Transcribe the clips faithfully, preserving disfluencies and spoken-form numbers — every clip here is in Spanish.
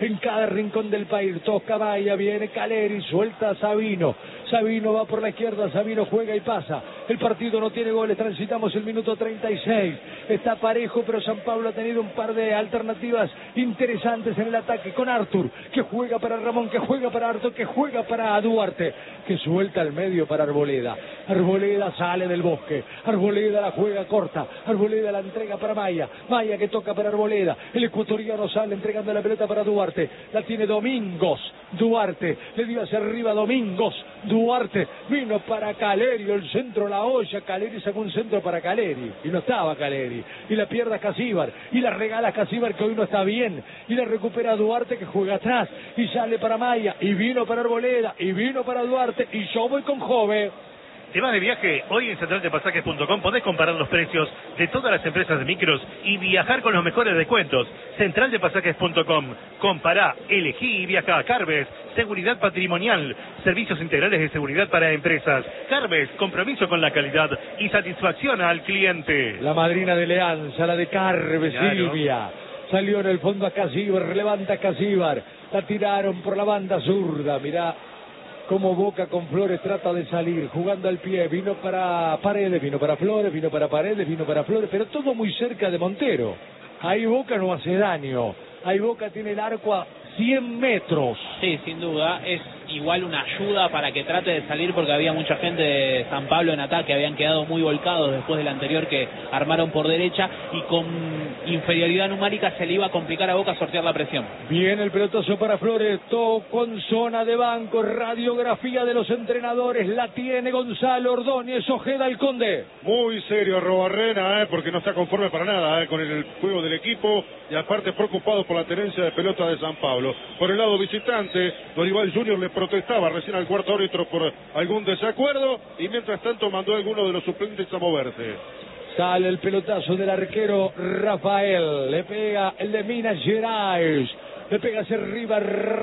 en cada rincón del país. Toca Maya, viene Caleri, suelta a Sabino. Sabino va por la izquierda, Sabino juega y pasa. El partido no tiene goles, transitamos el minuto treinta y seis. Está parejo, pero San Pablo ha tenido un par de alternativas interesantes en el ataque con Artur, que juega para Ramón, que juega para Artur, que juega para Duarte, que suelta al medio para Arboleda. Arboleda sale del bosque, Arboleda la juega corta, Arboleda la entrega para Maya, Maya que toca para Arboleda, el ecuatoriano sale entregando la pelota para Duarte, la tiene Domingos, Duarte, le dio hacia arriba Domingos, Duarte, vino para Caleri, el centro la olla, Caleri sacó un centro para Caleri, y no estaba Caleri, y la pierde Casíbar, y la regala Casíbar que hoy no está bien, y la recupera Duarte que juega atrás, y sale para Maya, y vino para Arboleda, y vino para Duarte, y yo voy con Jove. ¿Te vas de viaje? Hoy en central de pasajes punto com podés comparar los precios de todas las empresas de micros y viajar con los mejores descuentos. central de pasajes punto com. Compará, elegí y viaja. Carves, seguridad patrimonial, servicios integrales de seguridad para empresas. Carves, compromiso con la calidad y satisfacción al cliente. La madrina de Leanza, la de Carves, Claro. Silvia. Salió en el fondo a Casíbar, levanta a Casíbar. La tiraron por la banda zurda, mirá. Como Boca con Flores trata de salir, jugando al pie, vino para Paredes, vino para Flores, vino para Paredes, vino para Flores, pero todo muy cerca de Montero. Ahí Boca no hace daño, ahí Boca tiene el arco a cien metros. Sí, sin duda, es igual una ayuda para que trate de salir porque había mucha gente de San Pablo en ataque, habían quedado muy volcados después del anterior que armaron por derecha y con inferioridad numérica se le iba a complicar a Boca sortear la presión. Viene el pelotazo para Flores, todo con zona de banco, radiografía de los entrenadores, la tiene Gonzalo Ordóñez, Ojeda el Conde. Muy serio Arrobarrena, eh, porque no está conforme para nada eh, con el juego del equipo y aparte preocupado por la tenencia de pelota de San Pablo. Por el lado visitante, Dorival junior le protestaba recién al cuarto árbitro por algún desacuerdo y mientras tanto mandó a alguno de los suplentes a moverse. Sale el pelotazo del arquero Rafael, le pega el de Minas Gerais, le pega hacia arriba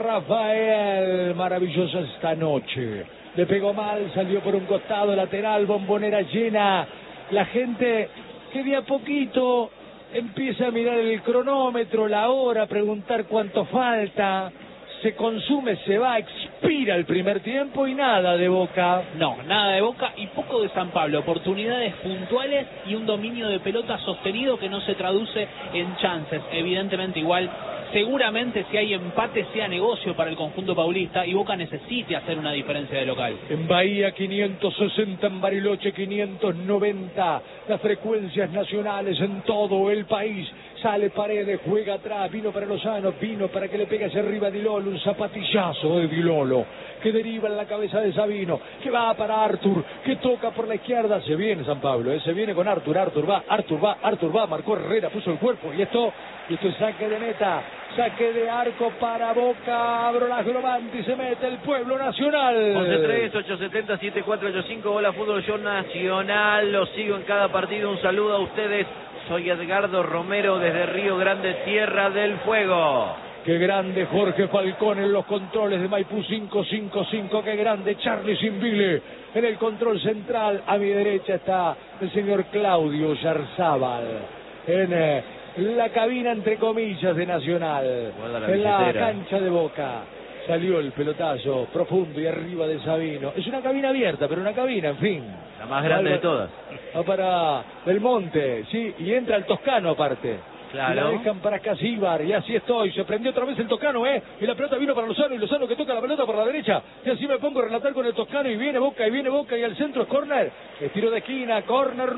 Rafael, maravillosa esta noche, le pegó mal, salió por un costado lateral, bombonera llena, la gente que de a poquito empieza a mirar el cronómetro, la hora, preguntar cuánto falta, se consume, se va, expira el primer tiempo y nada de Boca. No, nada de Boca y poco de San Pablo, oportunidades puntuales y un dominio de pelota sostenido que no se traduce en chances, evidentemente igual. Seguramente si hay empate sea negocio para el conjunto paulista y Boca necesite hacer una diferencia de local. En Bahía quinientos sesenta, en Bariloche quinientos noventa, las frecuencias nacionales en todo el país. Sale Paredes, juega atrás, vino para Lozano, vino para que le pegue hacia arriba Di Lolo, un zapatillazo de Di Lolo, que deriva en la cabeza de Sabino, que va para Artur, que toca por la izquierda, se viene San Pablo, ¿eh? Se viene con Artur, Artur va, Artur va, Artur va, marcó Herrera, puso el cuerpo, y esto, y esto es saque de meta, saque de arco para Boca, abro las Globante y se mete el Pueblo Nacional. once tres, ocho siete cero, siete cuatro ocho cinco, hola Fútbol Show Nacional, los sigo en cada partido, un saludo a ustedes. Soy Edgardo Romero desde Río Grande, Tierra del Fuego. Qué grande Jorge Falcón en los controles de Maipú cinco cinco cinco, qué grande Charlie Simbile en el control central. A mi derecha está el señor Claudio Yarzábal en eh, la cabina entre comillas de Nacional, la en la billetera. cancha de Boca. Salió el pelotazo profundo y arriba de Sabino. Es una cabina abierta, pero una cabina, en fin. La más grande de todas. Va para Belmonte, sí, y entra el Toscano aparte. Claro. Y la dejan para Casíbar, y así estoy. Se prendió otra vez el Toscano, ¿eh? Y la pelota vino para Lozano, y Lozano que toca la pelota por la derecha. Y así me pongo a relatar con el Toscano, y viene Boca, y viene Boca, y al centro es córner. Estiro de esquina, córner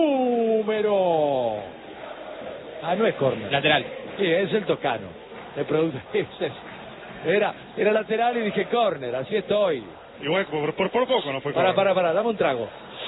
número... Ah, no es córner. Lateral. Sí, es el Toscano. Me produce... Era, era lateral y dije córner, así estoy. Igual por, por, por poco no fue Para, corner. para, para, dame un trago.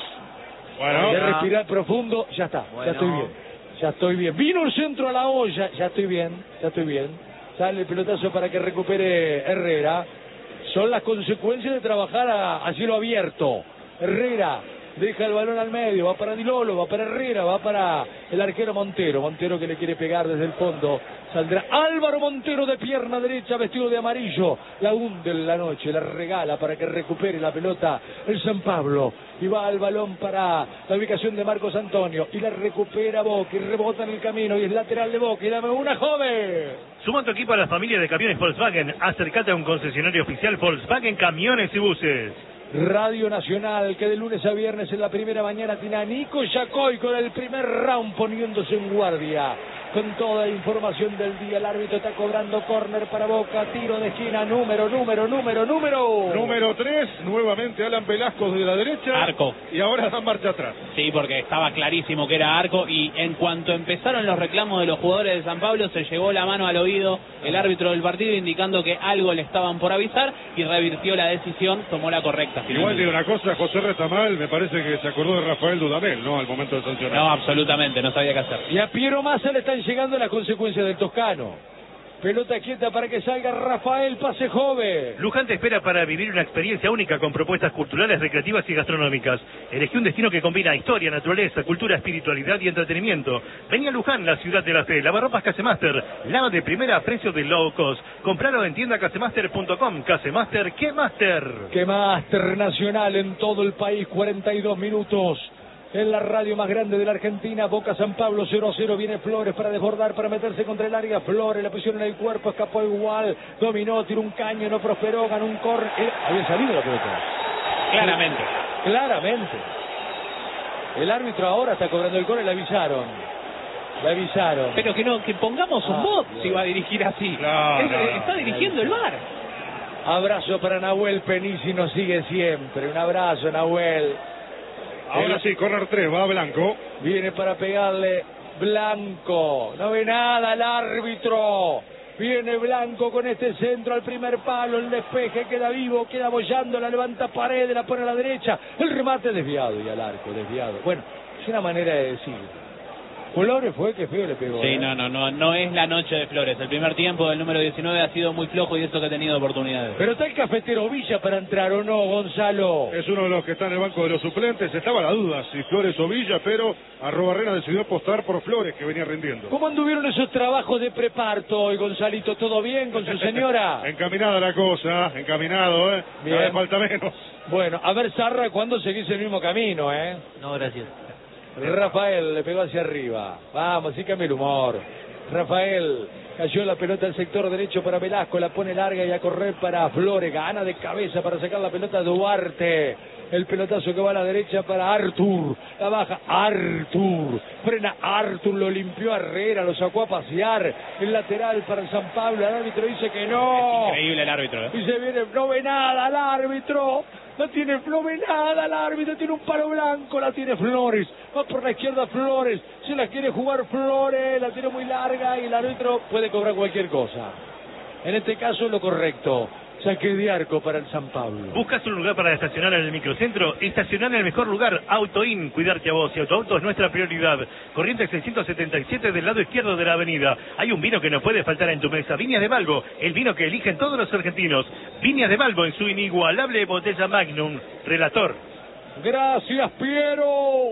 Bueno, De respirar profundo, ya está, Bueno. ya estoy bien, ya estoy bien. Vino el centro a la olla, ya estoy bien, ya estoy bien. Sale el pelotazo para que recupere Herrera. Son las consecuencias de trabajar a, a cielo abierto. Herrera deja el balón al medio, va para Di Lolo, va para Herrera, va para el arquero Montero, Montero que le quiere pegar desde el fondo, saldrá Álvaro Montero de pierna derecha vestido de amarillo, la hunde en la noche, la regala para que recupere la pelota el San Pablo, y va al balón para la ubicación de Marcos Antonio, y la recupera Boca, y rebota en el camino, y es lateral de Boca, y dame una joven. Suma tu equipo a la familia de camiones Volkswagen, acércate a un concesionario oficial Volkswagen Camiones y Buses. Radio Nacional, que de lunes a viernes en la primera mañana tiene a Nico Yacoy con el primer round poniéndose en guardia. Con toda la información del día, el árbitro está cobrando córner para Boca, tiro de esquina, número, número, número, número. Número tres, nuevamente Alan Velasco de la derecha. Arco. Y ahora da marcha atrás. Sí, porque estaba clarísimo que era Arco, y en cuanto empezaron los reclamos de los jugadores de San Pablo, se llevó la mano al oído el árbitro del partido indicando que algo le estaban por avisar, y revirtió la decisión, tomó la correcta. Igual digo una cosa, José Retamal me parece que se acordó de Rafael Dudamel, ¿no? Al momento de sancionar. No, absolutamente, no sabía qué hacer. Y a Piero Massa le están llegando las consecuencias del toscano. Pelota quieta para que salga Rafael, pase joven. Luján te espera para vivir una experiencia única con propuestas culturales, recreativas y gastronómicas. Elegí un destino que combina historia, naturaleza, cultura, espiritualidad y entretenimiento. Vení a Luján, la ciudad de la fe. Lavarropas Casemaster, lava de primera a precio de low cost. Compralo en tienda casemaster punto com. Casemaster, ¿qué Master? Que Master Nacional en todo el país, cuarenta y dos minutos. En la radio más grande de la Argentina, Boca San Pablo cero a cero, viene Flores para desbordar, para meterse contra el área, Flores, la presión en el cuerpo, escapó igual, dominó, tiró un caño, no prosperó, ganó un córner, eh, había salido la pelota. Claramente. Claramente. El árbitro ahora está cobrando el córner, le avisaron. Le avisaron. Pero que no, que pongamos un Ah, bot Dios. si va a dirigir así. Claro, Es- no, no. está dirigiendo el V A R. Abrazo para Nahuel Penisi, nos sigue siempre. Un abrazo, Nahuel. Ahora sí, correr tres, va Blanco. Viene para pegarle Blanco. No ve nada el árbitro. Viene Blanco con este centro al primer palo. El despeje queda vivo, queda bollando. La levanta Paredes, la pone a la derecha. El remate desviado y al arco, desviado. Bueno, es una manera de decir. Flores fue que feo le pegó. Sí, ¿eh? no, no, no, no es la noche de Flores. El primer tiempo del número diecinueve ha sido muy flojo y eso que ha tenido oportunidades. Pero está el cafetero Villa para entrar o no, Gonzalo. Es uno de los que está en el banco de los suplentes. Estaba la duda si Flores o Villa, pero Arrobarrena decidió apostar por Flores, que venía rindiendo. ¿Cómo anduvieron esos trabajos de preparto hoy, Gonzalito? ¿Todo bien con su señora? Encaminada la cosa, encaminado, ¿eh? Bien. Cada vez falta menos. Bueno, a ver, Sarra, ¿cuándo seguís el mismo camino, eh? No, gracias. Rafael le pegó hacia arriba. Vamos, sí cambia el humor. Rafael cayó la pelota al sector derecho para Velasco, la pone larga y a correr para Flores. Gana de cabeza para sacar la pelota Duarte. El pelotazo que va a la derecha para Artur. La baja Artur. Frena Artur, lo limpió a Herrera, lo sacó a pasear. El lateral para el San Pablo. El árbitro dice que no. Increíble el árbitro, ¿eh? Y se viene, no ve nada al árbitro. No tiene, no ve nada al árbitro, tiene un palo blanco, la tiene Flores. Va por la izquierda Flores, se la quiere jugar Flores, la tiene muy larga y el árbitro puede cobrar cualquier cosa. En este caso lo correcto. Saque de arco para el San Pablo. ¿Buscas un lugar para estacionar en el microcentro? Estacionar en el mejor lugar, AutoIn. Cuidarte a vos y a tu auto es nuestra prioridad. Corrientes seiscientos setenta y siete del lado izquierdo de la avenida. Hay un vino que no puede faltar en tu mesa. Viñas de Balbo, el vino que eligen todos los argentinos. Viñas de Balbo en su inigualable botella Magnum. Relator. Gracias, Piero.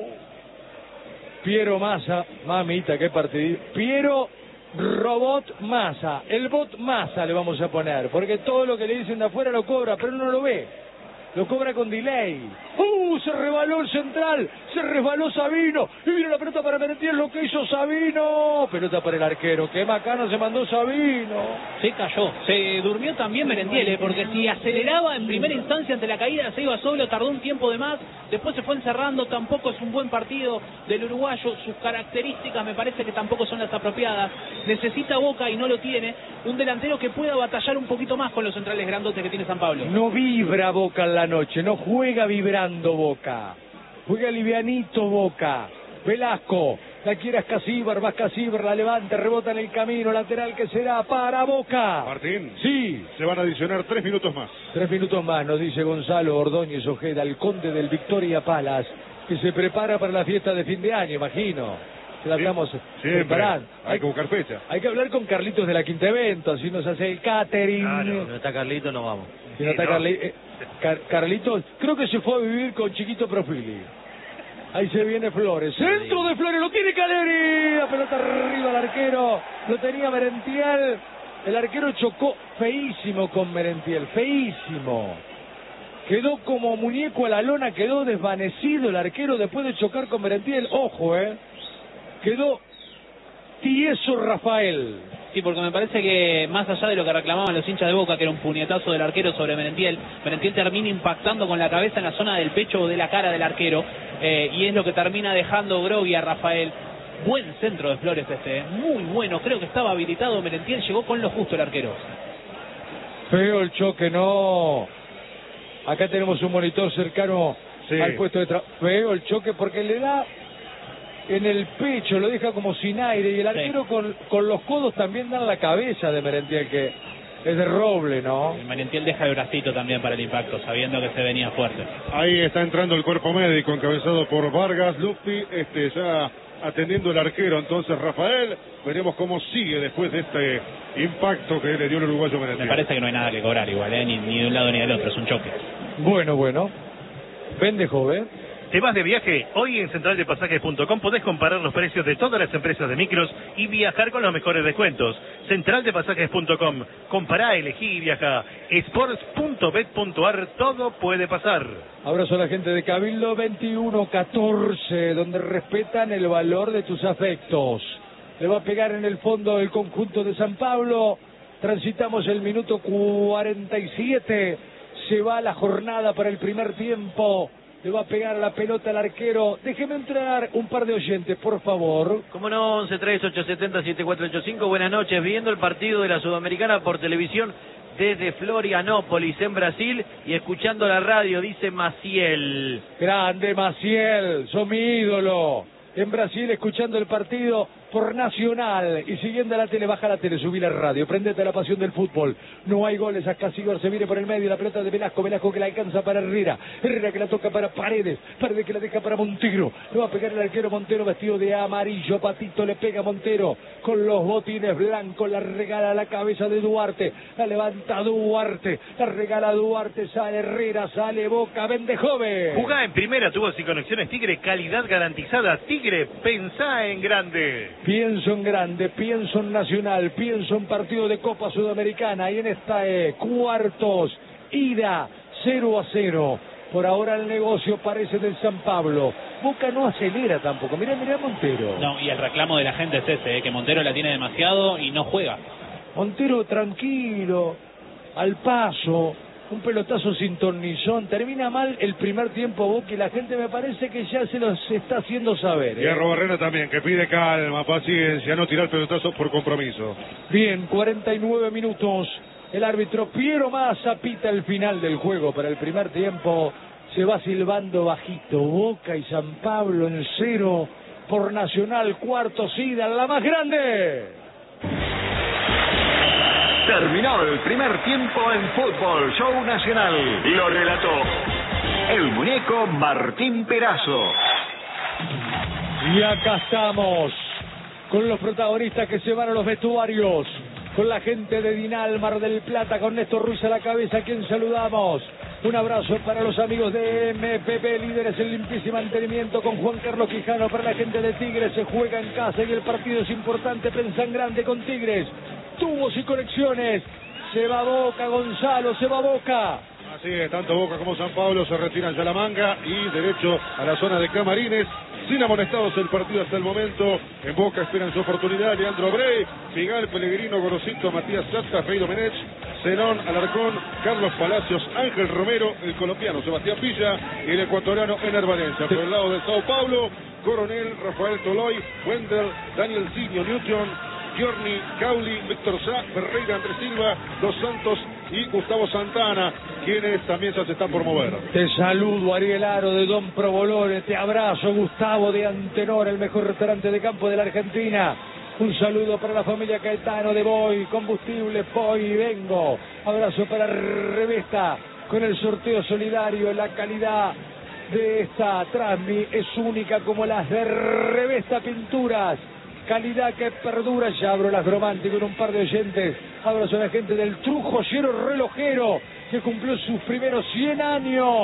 Piero Massa, mamita, qué partido. Piero Robot Massa, el bot Massa le vamos a poner, porque todo lo que le dicen de afuera lo cobra, pero no lo ve, lo cobra con delay. ¡Uh! Se rebaló el central, se resbaló Sabino, y vino la pelota para Merentiel, lo que hizo Sabino. Pelota para el arquero, qué macana se mandó Sabino. Se cayó, se durmió también Merentiel, ¿eh? Porque si aceleraba en primera instancia ante la caída, se iba solo, tardó un tiempo de más, después se fue encerrando, tampoco es un buen partido del uruguayo, sus características me parece que tampoco son las apropiadas, necesita Boca y no lo tiene, un delantero que pueda batallar un poquito más con los centrales grandotes que tiene San Pablo. No vibra Boca en la noche, no juega vibrando Boca, juega livianito Boca. Velasco, la quiere Ascasíbar, va Ascasíbar, la levanta, rebota en el camino, lateral que será para Boca. Martín, Sí, se van a adicionar tres minutos más. tres minutos más, nos dice Gonzalo Ordóñez Ojeda, el conde del Victoria Palace, que se prepara para la fiesta de fin de año, imagino. Se la estamos Siempre. preparando. Hay que buscar fecha. Hay que hablar con Carlitos de la Quinta Evento, así nos hace el catering. Claro, no está Carlito, no vamos. Si no está Sí, no. Carli- eh, Car- Carlitos, creo que se fue a vivir con Chiquito Profili. Ahí se viene Flores. Centro de Flores, lo tiene Caleri. La pelota arriba al arquero. Lo tenía Merentiel. El arquero chocó feísimo con Merentiel. Feísimo. Quedó como muñeco a la lona. Quedó desvanecido el arquero después de chocar con Merentiel. Ojo, eh. Quedó tieso Rafael. Sí, porque me parece que más allá de lo que reclamaban los hinchas de Boca, que era un puñetazo del arquero sobre Merentiel, Merentiel termina impactando con la cabeza en la zona del pecho o de la cara del arquero, eh, y es lo que termina dejando grogui a Rafael. Buen centro de Flores este, eh. muy bueno, creo que estaba habilitado Merentiel, llegó con lo justo el arquero. Feo el choque, no. Acá tenemos un monitor cercano sí. al puesto de trabajo. Feo el choque porque le da en el pecho, lo deja como sin aire, y el arquero sí. con, con los codos también da la cabeza de Merentiel, que es de roble, ¿no? El Merentiel deja el bracito también para el impacto, sabiendo que se venía fuerte. Ahí está entrando el cuerpo médico encabezado por Vargas Lupi, este ya atendiendo el arquero, entonces Rafael. Veremos cómo sigue después de este impacto que le dio el uruguayo Merentiel. Me parece que no hay nada que cobrar igual, ¿eh? ni, ni de un lado ni del otro, es un choque. Bueno, bueno. Vende joven. ¿Te vas de viaje? Hoy en central de pasajes punto com podés comparar los precios de todas las empresas de micros y viajar con los mejores descuentos. central de pasajes punto com. Compará, elegí y viaja. sports punto bet punto ar. Todo puede pasar. Abrazo a la gente de Cabildo veintiuno catorce, donde respetan el valor de tus afectos. Le va a pegar en el fondo el conjunto de San Pablo. Transitamos el minuto cuarenta y siete. Se va la jornada para el primer tiempo. Le va a pegar la pelota al arquero. Déjeme entrar un par de oyentes, por favor. Como no, once tres ocho siete cero siete cuatro ocho cinco. Buenas noches. Viendo el partido de la Sudamericana por televisión desde Florianópolis, en Brasil, y escuchando la radio, dice Maciel. Grande Maciel, sos mi ídolo. En Brasil, escuchando el partido por Nacional y siguiendo la tele. Baja la tele, subí la radio, prendete a la pasión del fútbol. No hay goles, acá Sigor se viene por el medio, la pelota de Velasco, Velasco que la alcanza para Herrera, Herrera que la toca para Paredes, Paredes que la deja para Montero, le va a pegar el arquero Montero vestido de amarillo, Patito le pega a Montero con los botines blancos, la regala a la cabeza de Duarte, la levanta Duarte, la regala Duarte, sale Herrera, sale Boca, vende joven. Jugá en primera, tuvo sin conexiones Tigre, calidad garantizada. Tigre, pensá en grande. Pienso en grande, pienso en Nacional, pienso en partido de Copa Sudamericana y en esta eh, cuartos, ida cero a cero. Por ahora el negocio parece del San Pablo. Boca no acelera tampoco. Mirá, mirá Montero. No, y el reclamo de la gente es ese, eh, que Montero la tiene demasiado y no juega. Montero tranquilo, al paso. Un pelotazo sin tornillón. Termina mal el primer tiempo Boca y la gente me parece que ya se los está haciendo saber. ¿eh? Y a Robarrena también, que pide calma, paciencia, no tirar pelotazos por compromiso. Bien, cuarenta y nueve minutos. El árbitro Piero Massa pita el final del juego para el primer tiempo. Se va silbando bajito. Boca y San Pablo en cero por Nacional. Cuartos, ida, la más grande. Terminó el primer tiempo en Fútbol Show Nacional. Lo relató el muñeco Martín Perazo. Y acá estamos con los protagonistas que se van a los vestuarios, con la gente de Dinal, Mar del Plata, con Néstor Ruiz a la cabeza, a quien saludamos. Un abrazo para los amigos de M P P, líderes en limpieza y mantenimiento, con Juan Carlos Quijano. Para la gente de Tigres, se juega en casa y el partido es importante. Pensa en grande con Tigres. Tubos y conexiones. Se va Boca, Gonzalo, se va Boca. Así es, tanto Boca como San Pablo se retiran ya la manga y derecho a la zona de Camarines. Sin amonestados el partido hasta el momento. En Boca esperan su oportunidad. Leandro Brey, Figal, Pellegrino, Gorosito, Matías Zata, Rey Domenech, Zenón, Alarcón, Carlos Palacios, Ángel Romero, el colombiano Sebastián Villa y el ecuatoriano Ener Valencia. Por el lado de Sao Paulo, Coronel, Rafael Toloy, Wender, Daniel Zinio, Newton, Giorni, Cauli, Víctor Sá, Ferreira, Andrés Silva, Dos Santos y Gustavo Santana, quienes también ya se están por mover. Te saludo, Ariel Aro de Don Provolone, te abrazo, Gustavo de Antenor, el mejor restaurante de campo de la Argentina. Un saludo para la familia Caetano de Boy, combustible, Boy y Vengo. Abrazo para Revesta, con el sorteo solidario, la calidad de esta Transmi es única como las de Revesta Pinturas. Calidad que perdura. Ya abro las románticas con un par de oyentes. Abrazo a la gente del Trujoyero Relojero, que cumplió sus primeros cien años.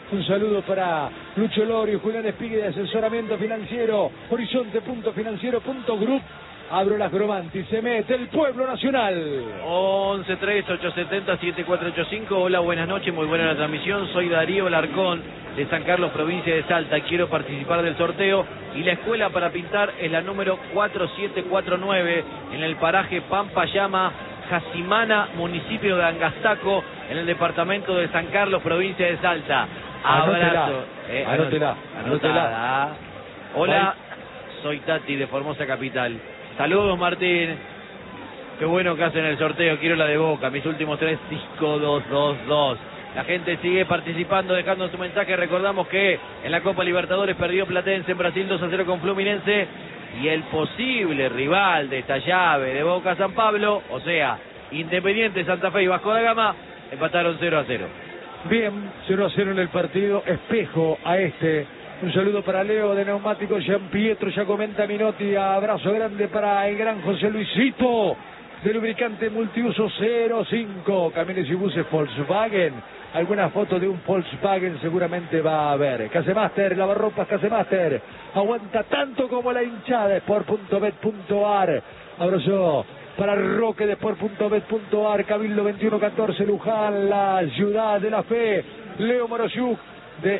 Un saludo para Lucho Lorio, Julián Espigui de asesoramiento financiero, horizonte punto financiero punto group. Abro las Gromanti, se mete el pueblo nacional. once tres ocho siete cero siete cuatro ocho cinco. Hola, buenas noches, muy buena la transmisión. Soy Darío Larcón de San Carlos, provincia de Salta. Quiero participar del sorteo y la escuela para pintar es la número cuatro siete cuatro nueve en el paraje Pampayama, Jacimana, municipio de Angastaco, en el departamento de San Carlos, provincia de Salta. Abrazo. Eh, Anótela, anotada. Hola, soy Tati de Formosa Capital. Saludos, Martín. Qué bueno que hacen el sorteo. Quiero la de Boca. Mis últimos tres, cinco dos dos dos. La gente sigue participando, dejando su mensaje. Recordamos que en la Copa Libertadores perdió Platense en Brasil dos a cero con Fluminense. Y el posible rival de esta llave de Boca San Pablo, o sea, Independiente Santa Fe y Vasco da Gama, empataron cero a cero. Bien, cero a cero en el partido. Espejo a este. Un saludo para Leo de Neumático Gian Pietro, ya comenta Minotti. Abrazo grande para el gran José Luisito de lubricante multiuso cero cinco. Camiones y buses Volkswagen. Algunas fotos de un Volkswagen seguramente va a haber. Casemaster, lavarropas Casemaster. Aguanta tanto como la hinchada. Sport punto bet punto ar. Abrazo para Roque de Sport punto bet punto ar. Cabildo veintiuno catorce Luján, la ciudad de la fe. Leo Morosiuk de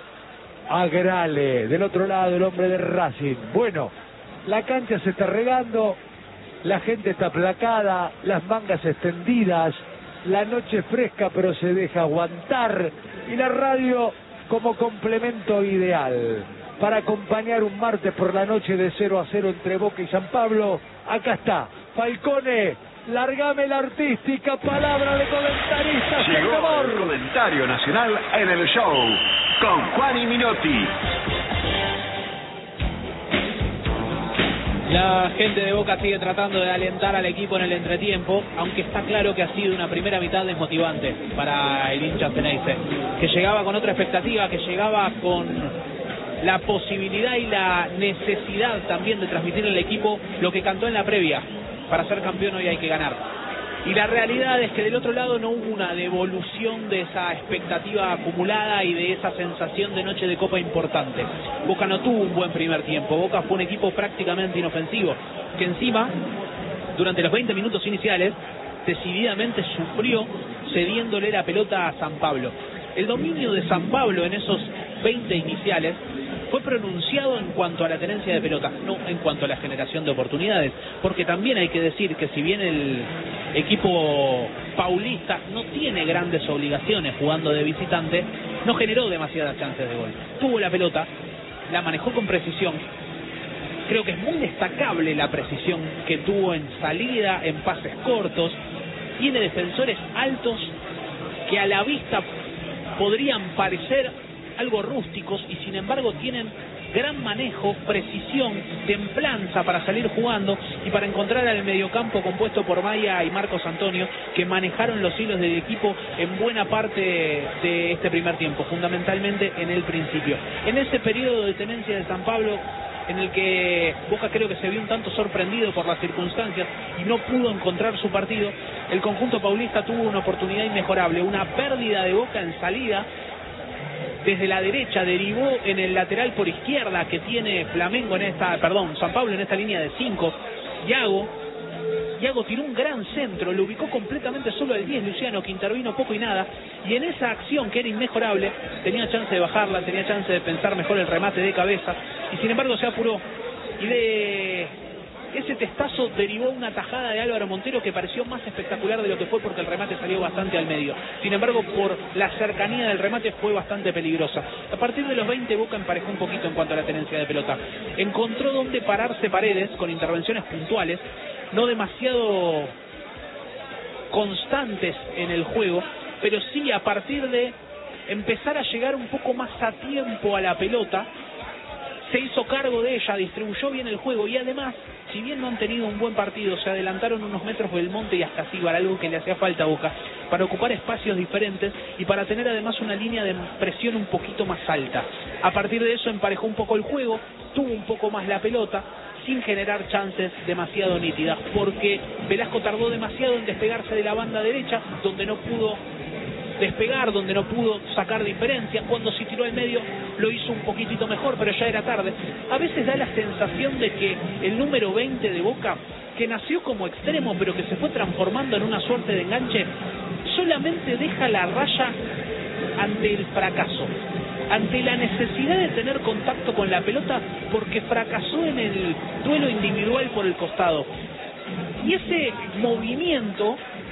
Agrale, del otro lado el hombre de Racing. Bueno, la cancha se está regando, la gente está aplacada, las mangas extendidas, la noche fresca pero se deja aguantar, y la radio como complemento ideal para acompañar un martes por la noche de cero a cero entre Boca y San Pablo. Acá está, Falcone, largame la artística palabra de comentarista. Llegó el comentario nacional en el show con Juan y Minotti. La gente de Boca sigue tratando de alentar al equipo en el entretiempo, aunque está claro que ha sido una primera mitad desmotivante para el hincha Ceneice, que llegaba con otra expectativa, que llegaba con la posibilidad y la necesidad también de transmitir al equipo lo que cantó en la previa: para ser campeón hoy hay que ganar. Y la realidad es que del otro lado no hubo una devolución de esa expectativa acumulada y de esa sensación de noche de copa importante. Boca no tuvo un buen primer tiempo. Boca fue un equipo prácticamente inofensivo, que encima, durante los veinte minutos iniciales, decididamente sufrió cediéndole la pelota a San Pablo. El dominio de San Pablo en esos veinte iniciales fue pronunciado en cuanto a la tenencia de pelota, no en cuanto a la generación de oportunidades, porque también hay que decir que si bien el equipo paulista no tiene grandes obligaciones jugando de visitante, no generó demasiadas chances de gol. Tuvo la pelota, la manejó con precisión. Creo que es muy destacable la precisión que tuvo en salida, en pases cortos. Tiene defensores altos que a la vista podrían parecer algo rústicos y sin embargo tienen gran manejo, precisión, templanza para salir jugando y para encontrar al mediocampo compuesto por Maya y Marcos Antonio, que manejaron los hilos del equipo en buena parte de este primer tiempo, fundamentalmente en el principio. En ese periodo de tenencia de San Pablo, en el que Boca creo que se vio un tanto sorprendido por las circunstancias y no pudo encontrar su partido, el conjunto paulista tuvo una oportunidad inmejorable, una pérdida de Boca en salida. Desde la derecha derivó en el lateral por izquierda que tiene Flamengo en esta, perdón, San Pablo en esta línea de cinco. Iago, Iago tiró un gran centro, lo ubicó completamente solo al diez Luciano, que intervino poco y nada, y en esa acción que era inmejorable, tenía chance de bajarla, tenía chance de pensar mejor el remate de cabeza, y sin embargo se apuró, y de ese testazo derivó una tajada de Álvaro Montero que pareció más espectacular de lo que fue, porque el remate salió bastante al medio. Sin embargo, por la cercanía del remate fue bastante peligrosa. A partir de los veinte, Boca emparejó un poquito en cuanto a la tenencia de pelota. Encontró donde pararse Paredes con intervenciones puntuales, no demasiado constantes en el juego, pero sí a partir de empezar a llegar un poco más a tiempo a la pelota, se hizo cargo de ella, distribuyó bien el juego y además, si bien no han tenido un buen partido, se adelantaron unos metros Belmonte y Ascasíbar, algo que le hacía falta a Boca, para ocupar espacios diferentes y para tener además una línea de presión un poquito más alta. A partir de eso emparejó un poco el juego, tuvo un poco más la pelota, sin generar chances demasiado nítidas, porque Velasco tardó demasiado en despegarse de la banda derecha, donde no pudo despegar, donde no pudo sacar diferencia. Cuando se tiró al medio lo hizo un poquitito mejor, pero ya era tarde. A veces da la sensación de que el número veinte de Boca, que nació como extremo pero que se fue transformando en una suerte de enganche, solamente deja la raya ante el fracaso, ante la necesidad de tener contacto con la pelota, porque fracasó en el duelo individual por el costado. Y ese movimiento,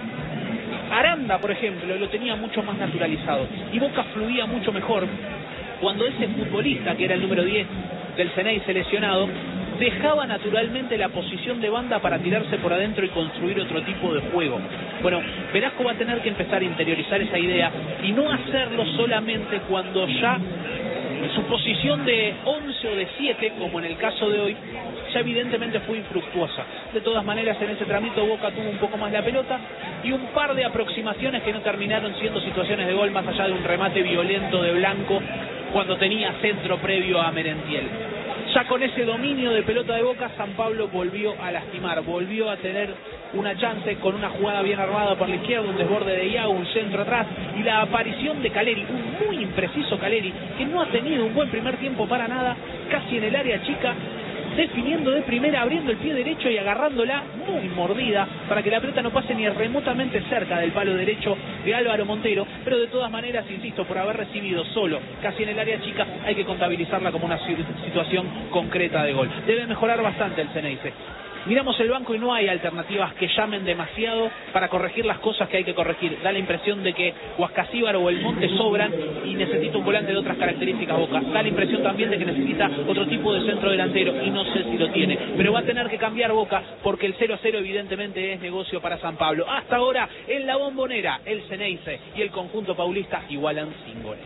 Aranda, por ejemplo, lo tenía mucho más naturalizado y Boca fluía mucho mejor cuando ese futbolista, que era el número diez del Ceneice lesionado, dejaba naturalmente la posición de banda para tirarse por adentro y construir otro tipo de juego. Bueno, Velasco va a tener que empezar a interiorizar esa idea y no hacerlo solamente cuando ya su posición de once o de siete, como en el caso de hoy, ya evidentemente fue infructuosa. De todas maneras, en ese tramito Boca tuvo un poco más la pelota y un par de aproximaciones que no terminaron siendo situaciones de gol, más allá de un remate violento de Blanco cuando tenía centro previo a Merentiel. Ya con ese dominio de pelota de Boca, San Pablo volvió a lastimar, volvió a tener una chance con una jugada bien armada por la izquierda, un desborde de Iago, un centro atrás y la aparición de Caleri, un muy impreciso Caleri, que no ha tenido un buen primer tiempo para nada, casi en el área chica, definiendo de primera, abriendo el pie derecho y agarrándola muy mordida para que la pelota no pase ni remotamente cerca del palo derecho de Álvaro Montero, pero de todas maneras, insisto, por haber recibido solo casi en el área chica, hay que contabilizarla como una situación concreta de gol. Debe mejorar bastante el Ceneice. Miramos el banco y no hay alternativas que llamen demasiado para corregir las cosas que hay que corregir. Da la impresión de que Huascasíbaro o El Monte sobran y necesita un volante de otras características Boca. Da la impresión también de que necesita otro tipo de centro delantero y no sé si lo tiene. Pero va a tener que cambiar Boca porque el cero a cero evidentemente es negocio para San Pablo. Hasta ahora en la Bombonera, el Ceneice y el conjunto paulista igualan sin goles.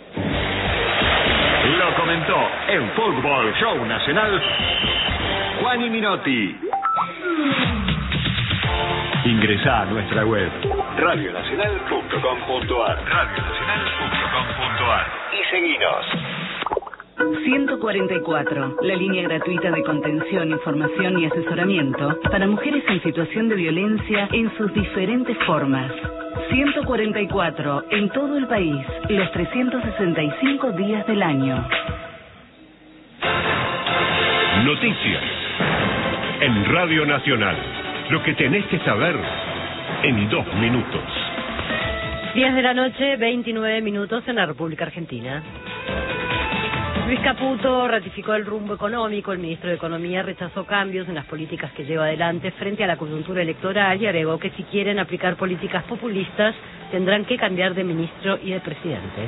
Lo comentó en Fútbol Show Nacional Juan Minotti. Ingresa a nuestra web radio nacional punto com punto ar radio nacional punto com punto ar y seguinos. ciento cuarenta y cuatro, la línea gratuita de contención, información y asesoramiento para mujeres en situación de violencia en sus diferentes formas. ciento cuarenta y cuatro, en todo el país, los trescientos sesenta y cinco días del año. Noticias en Radio Nacional. Lo que tenés que saber en dos minutos. diez de la noche, veintinueve minutos en la República Argentina. Luis Caputo ratificó el rumbo económico. El ministro de Economía rechazó cambios en las políticas que lleva adelante frente a la coyuntura electoral y agregó que si quieren aplicar políticas populistas tendrán que cambiar de ministro y de presidente.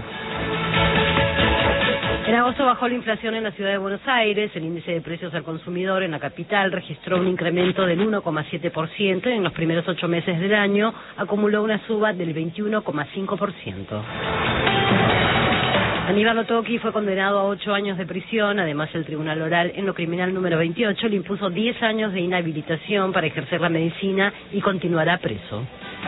En agosto bajó la inflación en la ciudad de Buenos Aires. El índice de precios al consumidor en la capital registró un incremento del uno coma siete por ciento y en los primeros ocho meses del año acumuló una suba del veintiuno coma cinco por ciento. Aníbal Otoqui fue condenado a ocho años de prisión. Además, el Tribunal Oral en lo Criminal número veintiocho le impuso diez años de inhabilitación para ejercer la medicina y continuará preso.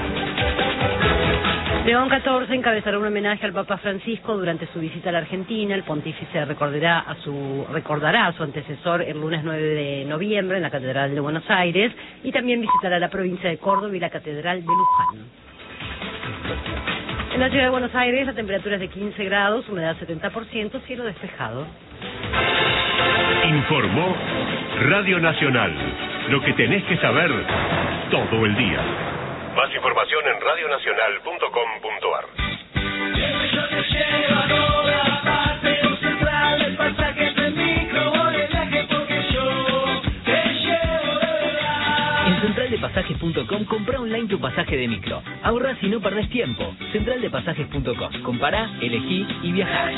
León catorce encabezará un homenaje al Papa Francisco durante su visita a la Argentina. El pontífice recordará a su recordará a su antecesor el lunes nueve de noviembre en la Catedral de Buenos Aires y también visitará la provincia de Córdoba y la Catedral de Luján. En la ciudad de Buenos Aires la temperatura es de quince grados, humedad setenta por ciento, cielo despejado. Informó Radio Nacional. Lo que tenés que saber todo el día. Más información en radio nacional punto com punto ar. En central de pasajes punto com compra online tu pasaje de micro. Ahorrás y no perdés tiempo. central de pasajes punto com. Compará, elegí y viajá.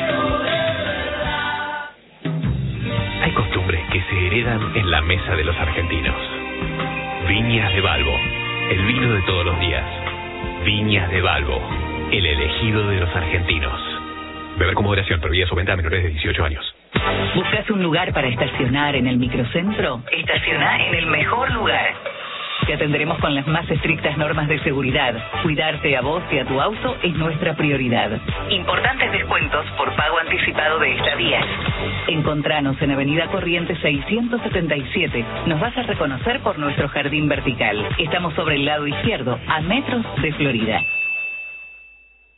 Hay costumbres que se heredan en la mesa de los argentinos. Viñas de Balbo, el vino de todos los días. Viñas de Balbo, el elegido de los argentinos. Beber con moderación, prohibida su venta a menores de dieciocho años. ¿Buscas un lugar para estacionar en el microcentro? Estaciona en el mejor lugar. Te atenderemos con las más estrictas normas de seguridad. Cuidarte a vos y a tu auto es nuestra prioridad. Importantes descuentos por pago anticipado de estadías. Encontranos en Avenida Corrientes seiscientos setenta y siete. Nos vas a reconocer por nuestro jardín vertical. Estamos sobre el lado izquierdo, a metros de Florida.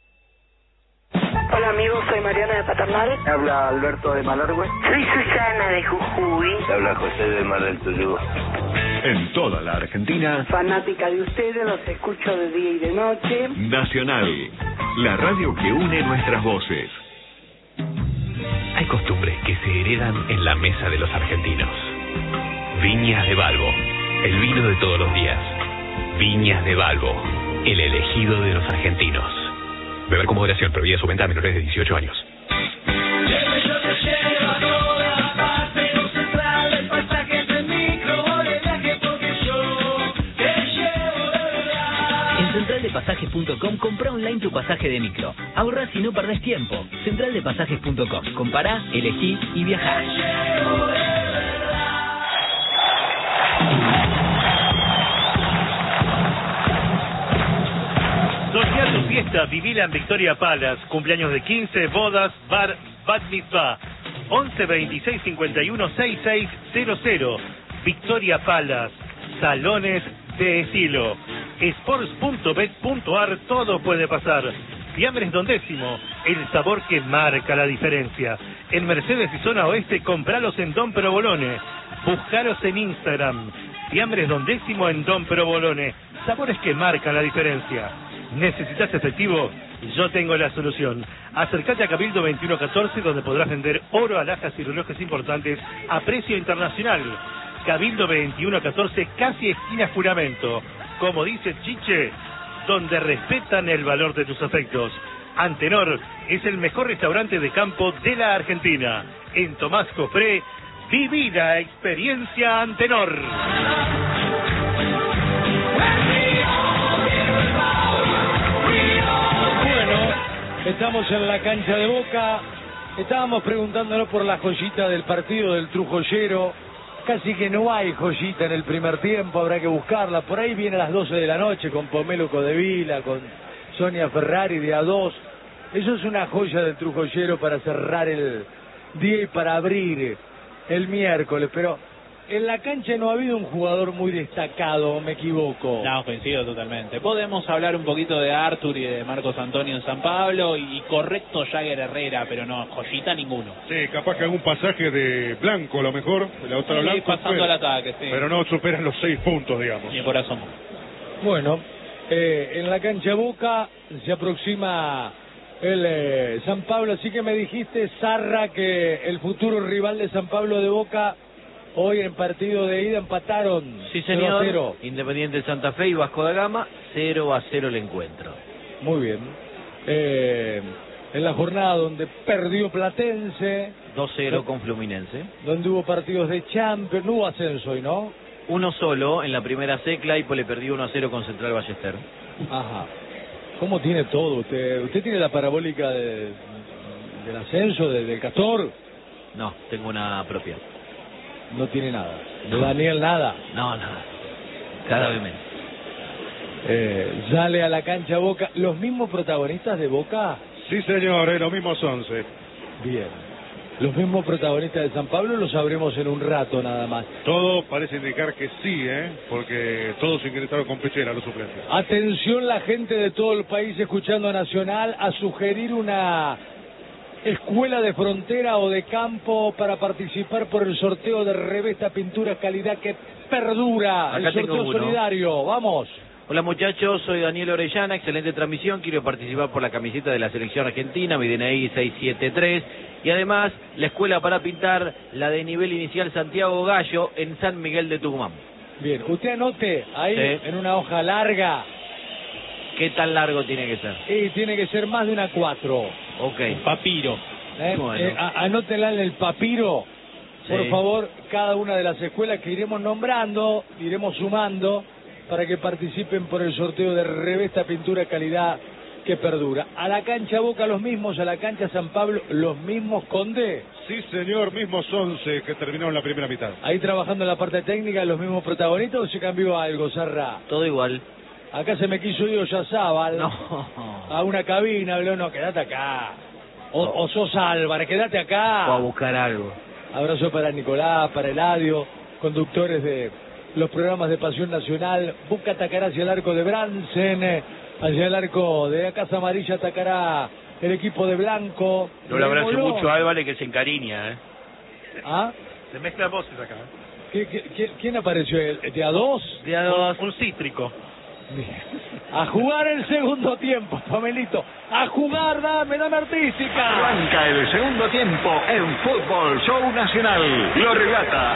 Hola amigos, soy Mariana de Paternal. Habla Alberto de Malargüe. Soy Susana de Jujuy. Habla José de Mar del Tuyú. En toda la Argentina, Fanática de ustedes, los escucho de día y de noche. Nacional, la radio que une nuestras voces. Hay costumbres que se heredan en la mesa de los argentinos. Viñas de Balbo, el vino de todos los días. Viñas de Balbo, el elegido de los argentinos. Beber con moderación, prohibida su venta a menores de dieciocho años. En central de pasajes punto com compra online tu pasaje de micro. Ahorrás y no perdés tiempo. central de pasajes punto com. Compará, elegí y viajá. Soñá tu fiesta, vivila en Victoria Palace. Cumpleaños de quince, bodas, bar, bat mitzvah. once veintiséis cincuenta y uno sesenta y seis cero cero. Victoria Palace. Salones de estilo. Sports punto bet punto ar, todo puede pasar. Fiambres Don Décimo, el sabor que marca la diferencia. En Mercedes y Zona Oeste, compralos en Don Provolone. Buscaros en Instagram. Fiambres Don Décimo en Don Provolone. Sabores que marcan la diferencia. ¿Necesitas efectivo? Yo tengo la solución. Acércate a Cabildo veintiuno catorce, donde podrás vender oro, alhajas y relojes importantes a precio internacional. Cabildo veintiuno catorce, casi esquina Juramento. Como dice Chiche, donde respetan el valor de tus afectos. Antenor es el mejor restaurante de campo de la Argentina. En Tomás Cofré, viví la experiencia Antenor. Estamos en la cancha de Boca, estábamos preguntándonos por la joyita del partido del Trujollero. Casi que no hay joyita en el primer tiempo, habrá que buscarla. Por ahí viene a las doce de la noche con Pomelo Codevila, con Sonia Ferrari de A dos. Eso es una joya del Trujollero para cerrar el día y para abrir el miércoles. Pero en la cancha no ha habido un jugador muy destacado, ¿me equivoco? No, coincido totalmente. Podemos hablar un poquito de Arthur y de Marcos Antonio en San Pablo y correcto Jagger Herrera, pero no, joyita ninguno. Sí, capaz que algún pasaje de Blanco, a lo mejor, de Lautaro Sí, Blanco, pasando pero, al ataque, sí. pero no superan los seis puntos, digamos. Ni por asomo. Bueno, eh, en la cancha Boca se aproxima el eh, San Pablo, así que me dijiste, Zarra, que el futuro rival de San Pablo de Boca hoy en partido de ida empataron. Sí, señor. cero a cero. Independiente de Santa Fe y Vasco da Gama, cero a cero el encuentro. Muy bien. Eh, en la jornada donde perdió Platense, dos cero con Fluminense. donde hubo partidos de Champions, no hubo ascenso hoy, ¿no? Uno solo en la primera C, Claypole le perdió uno a cero con Central Ballester. Ajá. ¿Cómo tiene todo usted? ¿Usted tiene la parabólica de, del ascenso, de, del Castor? No, tengo una propia. No tiene nada. No. Daniel, nada. No, nada. Cada vez menos. Eh, sale a la cancha Boca. ¿Los mismos protagonistas de Boca? Sí, señor, eh, los mismos once. Bien. Los mismos protagonistas de San Pablo lo sabremos en un rato nada más. Todo parece indicar que sí, ¿eh? Porque todos ingresaron con Pechera, los suplentes. Atención la gente de todo el país escuchando a Nacional a sugerir una escuela de frontera o de campo para participar por el sorteo de Revesta Pintura Calidad que perdura. Acá el sorteo tengo uno. solidario. Vamos. Hola muchachos, soy Daniel Orellana, excelente transmisión, quiero participar por la camiseta de la selección argentina, mi D N I seis siete tres, y además la escuela para pintar, la de nivel inicial Santiago Gallo, en San Miguel de Tucumán. Bien, usted anote ahí Sí. en una hoja larga. ¿Qué tan largo tiene que ser? Y tiene que ser más de una cuatro. Ok. Papiro. ¿Eh? Bueno. Eh, a- anótenla en el papiro, por Sí. favor, cada una de las escuelas que iremos nombrando, iremos sumando para que participen por el sorteo de Revesta Pintura Calidad que perdura. A la cancha Boca los mismos, a la cancha San Pablo los mismos, Conde. Sí, señor, mismos once que terminaron la primera mitad. Ahí trabajando en la parte técnica, los mismos protagonistas, ¿o se cambió algo, Zarra? Todo igual. Acá se me quiso ir Oyazábal No. a una cabina, habló, no, quédate acá. O, o sos Álvarez, quédate acá. O a buscar algo. Abrazo para Nicolás, para Eladio, conductores de los programas de Pasión Nacional. Boca atacará hacia el arco de Bransen, hacia el arco de la Casa Amarilla atacará el equipo de Blanco. No le abrazo Remoló. mucho a Álvarez que se encariña, ¿eh? ¿Ah? Se mezclan voces acá. ¿Qué, qué, qué, ¿Quién apareció? ¿De a dos? De a dos. Un, un cítrico. A jugar el segundo tiempo, Pamelito. A jugar, dame, dame artística. Arranca el segundo tiempo en Fútbol Show Nacional. Lo relata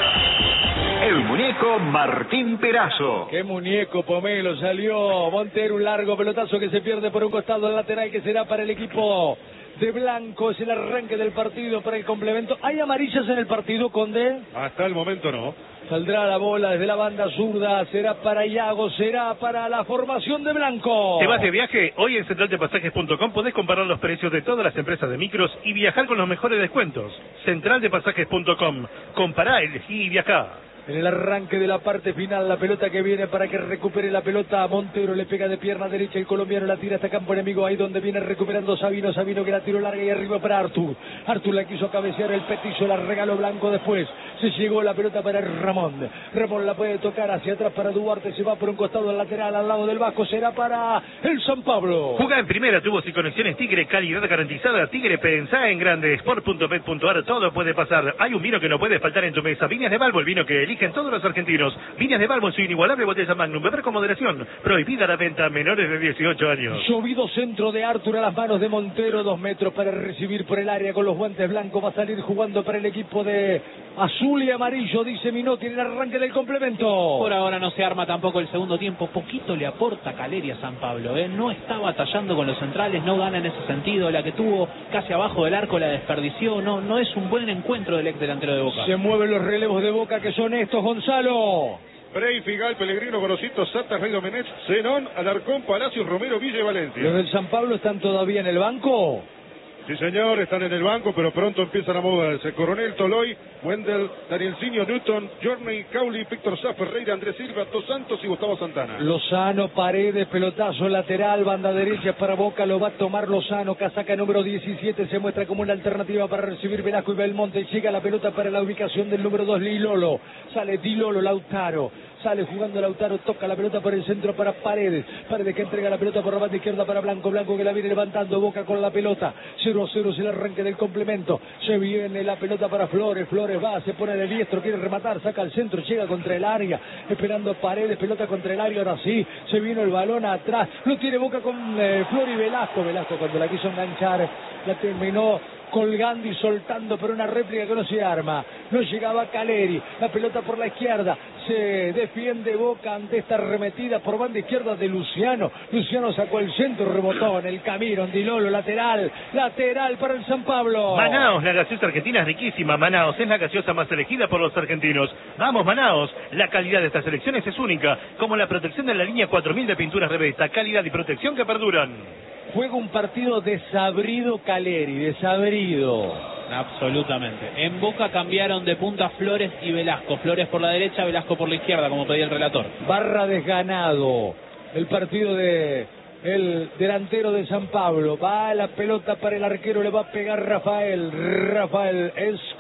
el muñeco Martín Perazo. Qué muñeco, Pomelo, salió Montero, un largo pelotazo que se pierde por un costado lateral que será para el equipo de Blanco. Es el arranque del partido para el complemento. ¿Hay amarillas en el partido, Conde? Hasta el momento no. Saldrá la bola desde la banda zurda, será para Iago, será para la formación de Blanco. ¿Te vas de viaje? Hoy en central de pasajes punto com podés comparar los precios de todas las empresas de micros y viajar con los mejores descuentos. central de pasajes punto com. Compará, elegí y viajá. En el arranque de la parte final, la pelota que viene para que recupere la pelota a Montero, le pega de pierna derecha, el colombiano la tira hasta campo enemigo, ahí donde viene recuperando Sabino, Sabino que la tiró larga y arriba para Artur. Artur la quiso cabecear, el petizo la regaló Blanco después, se llegó la pelota para Ramón. Ramón la puede tocar hacia atrás para Duarte, se va por un costado al lateral al lado del Vasco, será para el San Pablo. Juega en primera, tubos y conexiones Tigre, calidad garantizada. Tigre, pensá en grande, sport punto pet punto ar, todo puede pasar. Hay un vino que no puede faltar en tu mesa, Viñas de Balbo, el vino que eligen todos los argentinos. Viñas de Balbo en su inigualable botella Magnum, beber con moderación, prohibida la venta a menores de dieciocho años. Llovido centro de Artur a las manos de Montero, dos metros para recibir por el área con los guantes blancos, va a salir jugando para el equipo de azul y amarillo, dice Minotti en el arranque del complemento. Por ahora no se arma tampoco el segundo tiempo, poquito le aporta Caleri a San Pablo, ¿eh? No está batallando con los centrales, no gana en ese sentido, la que tuvo casi abajo del arco la desperdició, no, no es un buen encuentro del ex delantero de Boca. Se mueven los relevos de Boca que son estos, Gonzalo. Frey, Figal, Pellegrino, Gorosito, Sata, Rey Domenech, Zenón, Alarcón, Palacios, Romero, Villa y Valencia. ¿Los del San Pablo están todavía en el banco? Sí, señor, están en el banco, pero pronto empiezan a moverse. Coronel, Toloy, Wendel, Danielcinho, Newton, Journey, Cauli, Víctor Sá, Ferreira, Andrés Silva, Dos Santos y Gustavo Santana. Lozano, Paredes, pelotazo lateral, banda derecha para Boca, lo va a tomar Lozano, casaca número diecisiete, se muestra como una alternativa para recibir Velasco y Belmonte, llega la pelota para la ubicación del número dos, Lilolo, sale Dilolo, Lautaro, sale jugando Lautaro, toca la pelota por el centro para Paredes, Paredes que entrega la pelota por la banda izquierda para Blanco, Blanco que la viene levantando, Boca con la pelota, cero a cero es el arranque del complemento, se viene la pelota para Flores, Flores va, se pone de diestro, quiere rematar, saca al centro, llega contra el área, esperando Paredes, pelota contra el área, ahora sí, se vino el balón atrás, lo tiene Boca con eh, Flor y Velasco, Velasco cuando la quiso enganchar, la terminó colgando y soltando, pero una réplica que no se arma, no llegaba Caleri, la pelota por la izquierda, se defiende Boca ante esta arremetida por banda izquierda de Luciano, Luciano sacó el centro, rebotó en el camino, en Dilolo, lateral, lateral para el San Pablo. Manaos, la gaseosa argentina es riquísima, Manaos es la gaseosa más elegida por los argentinos. Vamos Manaos, la calidad de estas selecciones es única, como la protección de la línea cuatro mil de pinturas Revesta, calidad y protección que perduran. Juega un partido desabrido Caleri, desabrido. Absolutamente. En Boca cambiaron de punta Flores y Velasco. Flores por la derecha, Velasco por la izquierda, como pedía el relator. Barra desganado. El partido de el delantero de San Pablo. Va la pelota para el arquero, le va a pegar Rafael. Rafael,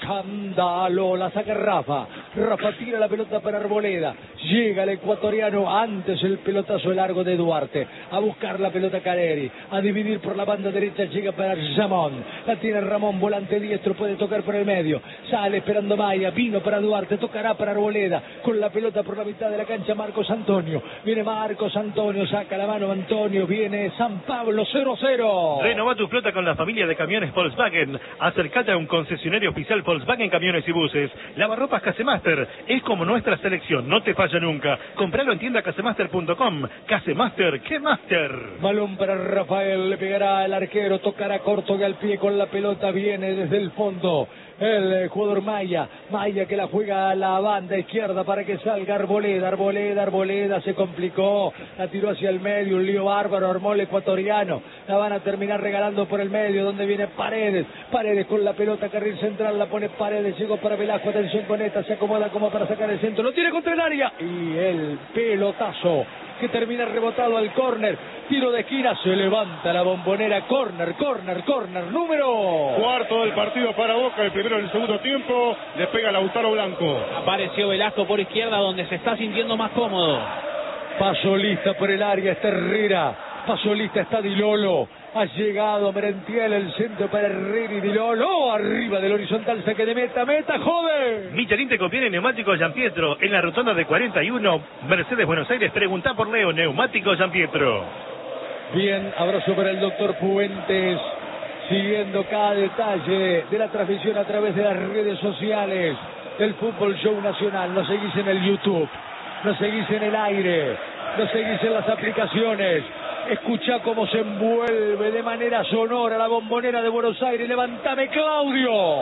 escándalo. La saca Rafa. Rafa tira la pelota para Arboleda. Llega el ecuatoriano antes el pelotazo largo de Duarte. A buscar la pelota Caleri. A dividir por la banda derecha. Llega para Ramón. La tiene Ramón, volante diestro. Puede tocar por el medio. Sale esperando Maya. Vino para Duarte. Tocará para Arboleda. Con la pelota por la mitad de la cancha Marcos Antonio. Viene Marcos Antonio. Saca la mano Antonio. Viene San Pablo cero cero. Renova tu flota con la familia de camiones Volkswagen. Acercate a un concesionario oficial Volkswagen Camiones y Buses. Lavarropas Casemaster. Es como nuestra selección. No te falla nunca. Compralo en tienda casemaster punto com. Casemaster, ¿qué master? Balón para Rafael. Le pegará el arquero. Tocará corto y al pie con la pelota. Viene desde el fondo el jugador Maya. Maya que la juega a la banda izquierda para que salga Arboleda. Arboleda, Arboleda se complicó. La tiró hacia el medio. Un lío bárbaro. Armó el ecuatoriano. La van a terminar regalando por el medio donde viene Paredes. Paredes con la pelota. Carril central. La pone Paredes. Llegó para Velasco. Atención con esta. Se acomoda como para sacar el centro. Lo tiene contra el área. Y el pelotazo que termina rebotado al córner. Tiro de esquina. Se levanta la Bombonera. Córner, córner, córner. Número cuarto del partido para Boca. El primero en el segundo tiempo. Le pega Lautaro Blanco. Apareció Velasco por izquierda donde se está sintiendo más cómodo. Paso lista por el área. Está Herrera. Pasó lista, está Di Lolo. Ha llegado Merentiel, el centro para Herrera y Di Lolo. Arriba del horizontal, saque de meta, meta, joven. Michelin te conviene neumáticos San Pietro. En la rotonda de cuarenta y uno, Mercedes Buenos Aires, pregunta por Leo, neumáticos San Pietro. Bien, abrazo para el doctor Puentes, siguiendo cada detalle de la transmisión a través de las redes sociales del Fútbol Show Nacional. Nos seguís en el YouTube, nos seguís en el aire, nos seguís en las aplicaciones. Escuchá cómo se envuelve de manera sonora la Bombonera de Buenos Aires. Levantame, Claudio.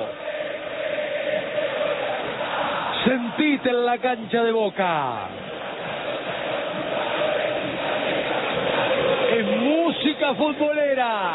Sentite en la cancha de Boca. Es música futbolera.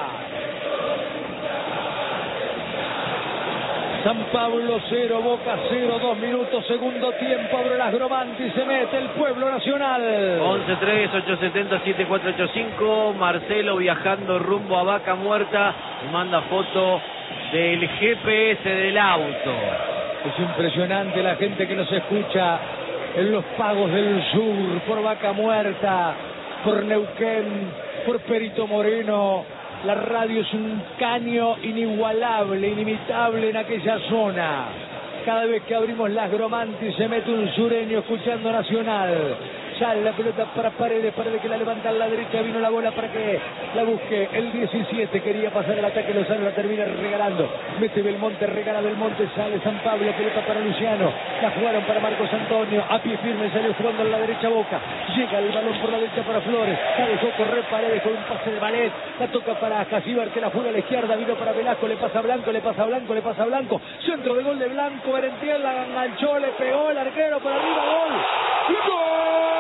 San Pablo cero, Boca cero, dos minutos, segundo tiempo, abre las Gromanti, se mete el Pueblo Nacional. once tres, ocho siete cero, siete cuatro ocho cinco, Marcelo viajando rumbo a Vaca Muerta, manda foto del G P S del auto. Es impresionante la gente que nos escucha en los pagos del sur, por Vaca Muerta, por Neuquén, por Perito Moreno. La radio es un caño inigualable, inimitable en aquella zona. Cada vez que abrimos las Gromanti se mete un sureño escuchando Nacional. Sale la pelota para Paredes, Paredes que la levanta a la derecha, vino la bola para que la busque. El diecisiete quería pasar el ataque, Lozano la termina regalando. Mete Belmonte, regala Belmonte, sale San Pablo, pelota para Luciano. La jugaron para Marcos Antonio, a pie firme salió jugando a la derecha Boca. Llega el balón por la derecha para Flores, la dejó correr Paredes con un pase de ballet. La toca para Casíbar que la juega a la izquierda, vino para Velasco, le pasa a Blanco, le pasa a Blanco, le pasa a Blanco. Centro de gol de Blanco, Merentiel la enganchó, le pegó el arquero por arriba, gol. ¡Y gol!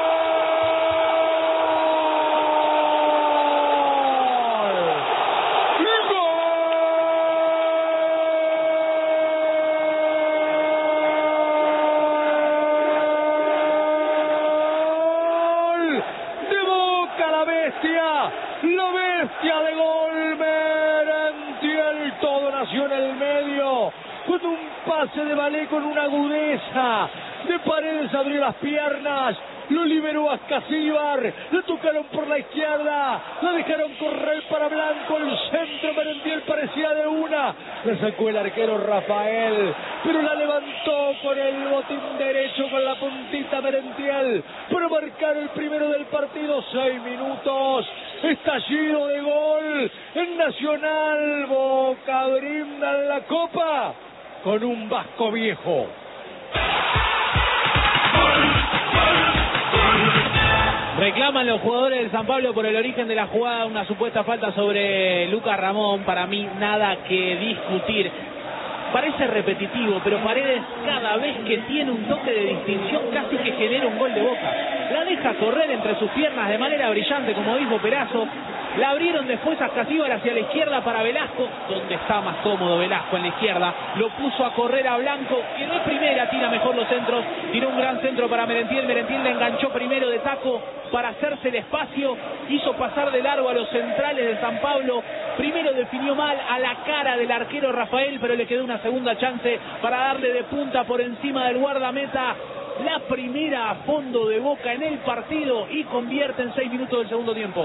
La bestia de gol, Merentiel, todo nació en el medio, con un pase de ballet, con una agudeza, de Paredes abrió las piernas, lo liberó a Casíbar, le tocaron por la izquierda, la dejaron correr para Blanco, el centro Merentiel parecía de una, la sacó el arquero Rafael, pero la levantó con el botín derecho, con la puntita Merentiel, para marcar el primero del partido, seis minutos, estallido de gol, en Nacional, Boca brinda la copa, con un Vasco viejo. Reclaman los jugadores del San Pablo por el origen de la jugada, una supuesta falta sobre Lucas Ramón. Para mí nada que discutir. Parece repetitivo, pero Paredes cada vez que tiene un toque de distinción casi que genera un gol de Boca. La deja correr entre sus piernas de manera brillante, como dijo Perazo. La abrieron después a Casíbar hacia la izquierda para Velasco, donde está más cómodo Velasco en la izquierda. Lo puso a correr a Blanco, que no es primera, tira mejor los centros. Tiró un gran centro para Merentiel. Merentiel le enganchó primero de taco para hacerse el espacio. Hizo pasar de largo a los centrales de San Pablo. Primero definió mal a la cara del arquero Rafael, pero le quedó una segunda chance para darle de punta por encima del guardameta. La primera a fondo de Boca en el partido y convierte en seis minutos del segundo tiempo.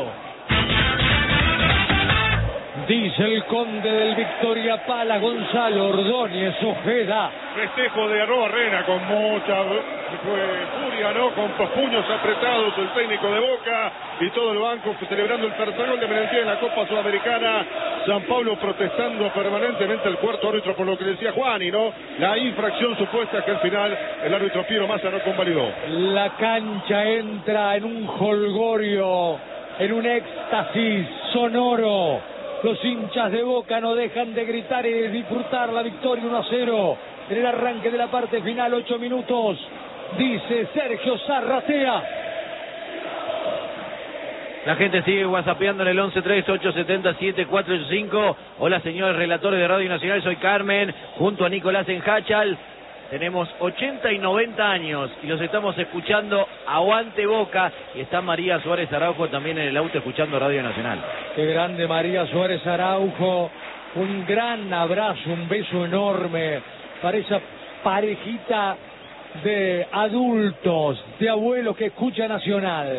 Dice el conde del Victoria Pala, Gonzalo Ordóñez Ojeda. Festejo de Arroba Rena con mucha furia, ¿no? Con los puños apretados el técnico de Boca y todo el banco celebrando el tercer gol de Merentiel en la Copa Sudamericana. San Pablo protestando permanentemente el cuarto árbitro por lo que decía Juani, ¿no? La infracción supuesta que al final el árbitro Piero Massa no convalidó. La cancha entra en un jolgorio, en un éxtasis sonoro. Los hinchas de Boca no dejan de gritar y de disfrutar la victoria uno a cero en el arranque de la parte final, ocho minutos. Dice Sergio Zarratea. La gente sigue whatsappeando en el once tres, ocho siete cero, siete cuatro ocho cinco. Hola señores relatores de Radio Nacional, soy Carmen, junto a Nicolás Enjachal. Tenemos ochenta y noventa años y los estamos escuchando. Aguante Boca. Y está María Suárez Araujo también en el auto escuchando Radio Nacional. Qué grande María Suárez Araujo. Un gran abrazo, un beso enorme para esa parejita de adultos, de abuelos que escucha Nacional.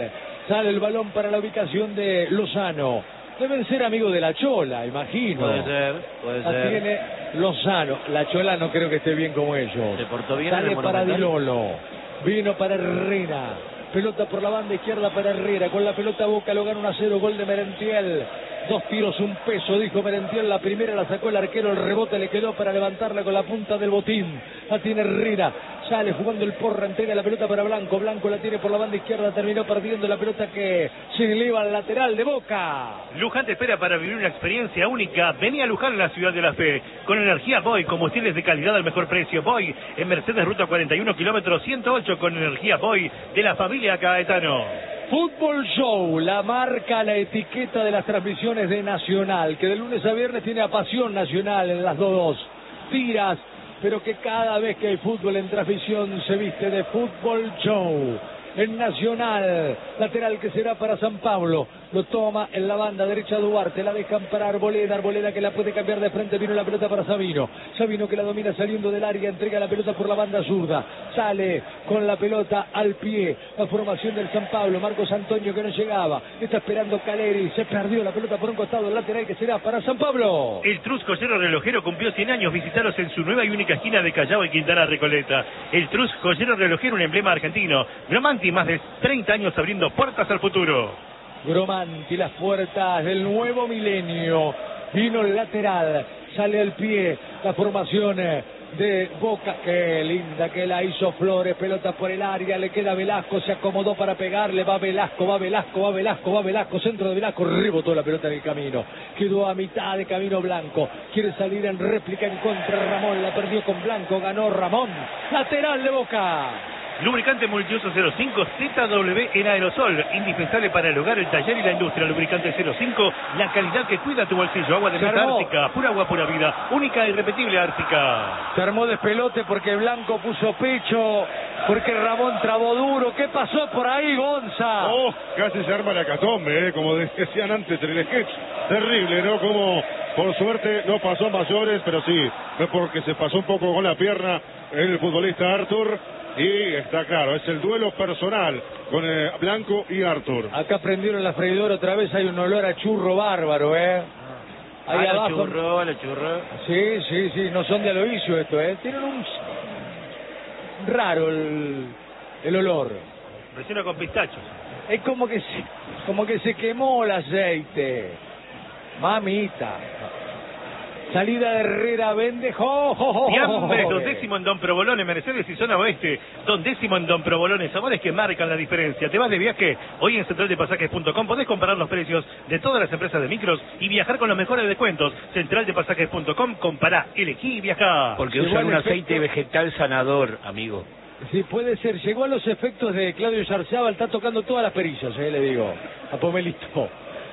Sale el balón para la ubicación de Lozano. Deben ser amigos de la Chola, imagino. Puede ser, puede La ser. tiene Lozano. La Chola no creo que esté bien como ellos. Se portó bien en Sale el para Di Monumental. Lolo. Vino para Herrera. Pelota por la banda izquierda para Herrera. Con la pelota Boca lo gana uno a cero. Gol de Merentiel. Dos tiros, un peso, dijo Merentiel. La primera la sacó el arquero. El rebote le quedó para levantarla con la punta del botín. La tiene Herrera. Sale jugando el Porra. Entrega la pelota para Blanco. Blanco la tiene por la banda izquierda. Terminó perdiendo la pelota que se eleva al lateral de Boca. Luján te espera para vivir una experiencia única. Vení a Luján, la ciudad de la fe. Con energía Boy, combustibles de calidad al mejor precio. Boy, en Mercedes Ruta cuarenta y uno, kilómetro ciento ocho, con energía Boy de la familia Caetano. Fútbol Show, la marca, la etiqueta de las transmisiones de Nacional, que de lunes a viernes tiene a Pasión Nacional en las dos tiras, pero que cada vez que hay fútbol en transmisión se viste de Fútbol Show. En Nacional, lateral que será para San Pablo, lo toma en la banda derecha Duarte, la dejan para Arboleda, Arboleda que la puede cambiar de frente, vino la pelota para Sabino, Sabino que la domina saliendo del área, entrega la pelota por la banda zurda, sale con la pelota al pie, la formación del San Pablo, Marcos Antonio que no llegaba, está esperando Caleri, se perdió la pelota por un costado, el lateral que será para San Pablo. El Trus Joyero Relojero cumplió cien años. Visitaros en su nueva y única esquina de Callao y Quintana Recoleta. El Trus Joyero Relojero, un emblema argentino. Gromanti, más de treinta años abriendo puertas al futuro. Gromanti, las puertas del nuevo milenio. Vino el lateral, sale al pie la formación de Boca. Qué linda que la hizo Flores. Pelota por el área, le queda Velasco, se acomodó para pegarle. Va Velasco, va Velasco, va Velasco, va Velasco. Centro de Velasco, rebotó la pelota en el camino. Quedó a mitad de camino Blanco. Quiere salir en réplica en contra Ramón. La perdió con Blanco, ganó Ramón. Lateral de Boca. Lubricante multiuso cero cinco Z W en aerosol, indispensable para el hogar, el taller y la industria. Lubricante cero cinco, la calidad que cuida tu bolsillo. Agua de meta Ártica, pura agua, pura vida, única e irrepetible Ártica. Se armó despelote porque Blanco puso pecho, porque Ramón trabó duro. ¿Qué pasó por ahí, Gonza? Oh, casi se arma la catombe, ¿eh? Como decían antes en el sketch. Terrible, ¿no? Como por suerte no pasó a mayores, pero sí, fue porque se pasó un poco con la pierna el futbolista Arthur. Y está claro, es el duelo personal con eh, Blanco y Arthur. Acá prendieron la freidora otra vez, hay un olor a churro bárbaro, ¿eh? Ahí a abajo. los churros, a los churros. Sí, sí, sí, no son de Aloisio esto, ¿eh? Tienen un raro el, el olor. Relleno con pistachos. Es como que se, como que se quemó el aceite. Mamita. Salida de Herrera, vende. ¡Jo, jo, jo, Fiambres, jo! Don Décimo en Don Provolone, Mercedes y Zona Oeste. Don Décimo en Don Provolone, sabores que marcan la diferencia. ¿Te vas de viaje? Hoy en central de pasajes punto com podés comparar los precios de todas las empresas de micros y viajar con los mejores descuentos. central de pasajes punto com, compará, elegí y viajá. Porque Llegó usan el un efecto- aceite vegetal sanador, amigo. Sí, puede ser. Llegó a los efectos de Claudio Yarzábal, está tocando todas las perillas, eh, le digo. A Pomelito.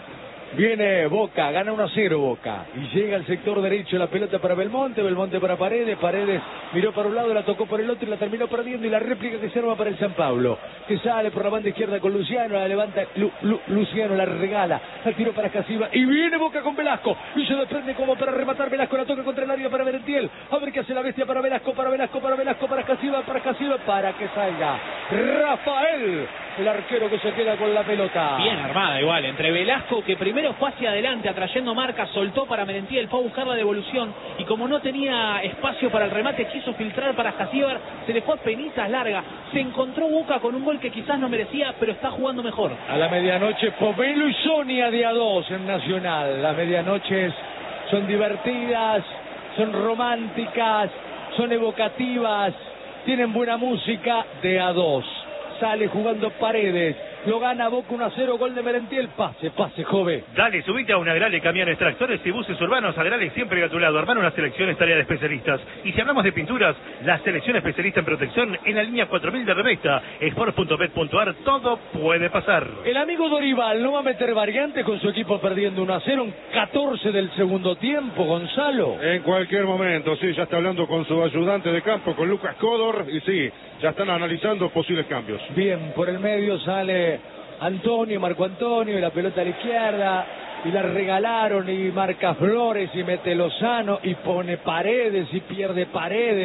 Viene Boca, gana uno a cero Boca. Y llega al sector derecho la pelota para Belmonte, Belmonte para Paredes, Paredes miró para un lado, la tocó por el otro y la terminó perdiendo. Y la réplica que se arma para el San Pablo, que sale por la banda izquierda con Luciano, la levanta Lu, Lu, Luciano, la regala, la tiró para Casiva. Y viene Boca con Velasco. Y se desprende como para rematar Velasco, la toca contra el área para Merentiel. A ver qué hace la bestia para Velasco, para Velasco, para Velasco, para Casiva, para Casiva, para que salga Rafael, el arquero que se queda con la pelota. Bien armada igual, entre Velasco que primero fue hacia adelante atrayendo marca, soltó para Merentiel, fue a buscar la devolución y como no tenía espacio para el remate quiso filtrar para Jasíbar, se le fue a penitas larga, se encontró Boca con un gol que quizás no merecía, pero está jugando mejor. A la medianoche Pomelo y Sonia de a dos en Nacional. Las medianoches son divertidas, son románticas, son evocativas, tienen buena música. De a dos sale jugando Paredes, lo gana Boca uno a cero, gol de Merentiel. Pase, pase, joven. Dale, subite a un Agrale, camiones, tractores y buses urbanos. Agrale siempre a tu lado. Armar una selección es tarea de especialistas. Y si hablamos de pinturas, la selección especialista en protección en la línea cuatro mil de Revesta. Sport punto bet punto ar, todo puede pasar. El amigo Dorival no va a meter variantes con su equipo perdiendo uno a cero en catorce del segundo tiempo, Gonzalo. En cualquier momento, sí, ya está hablando con su ayudante de campo, con Lucas Codor, y sí, ya están analizando posibles cambios. Bien, por el medio sale Antonio, Marco Antonio, y la pelota a la izquierda, y la regalaron, y marca Flores, y mete Lozano, y pone Paredes, y pierde Paredes.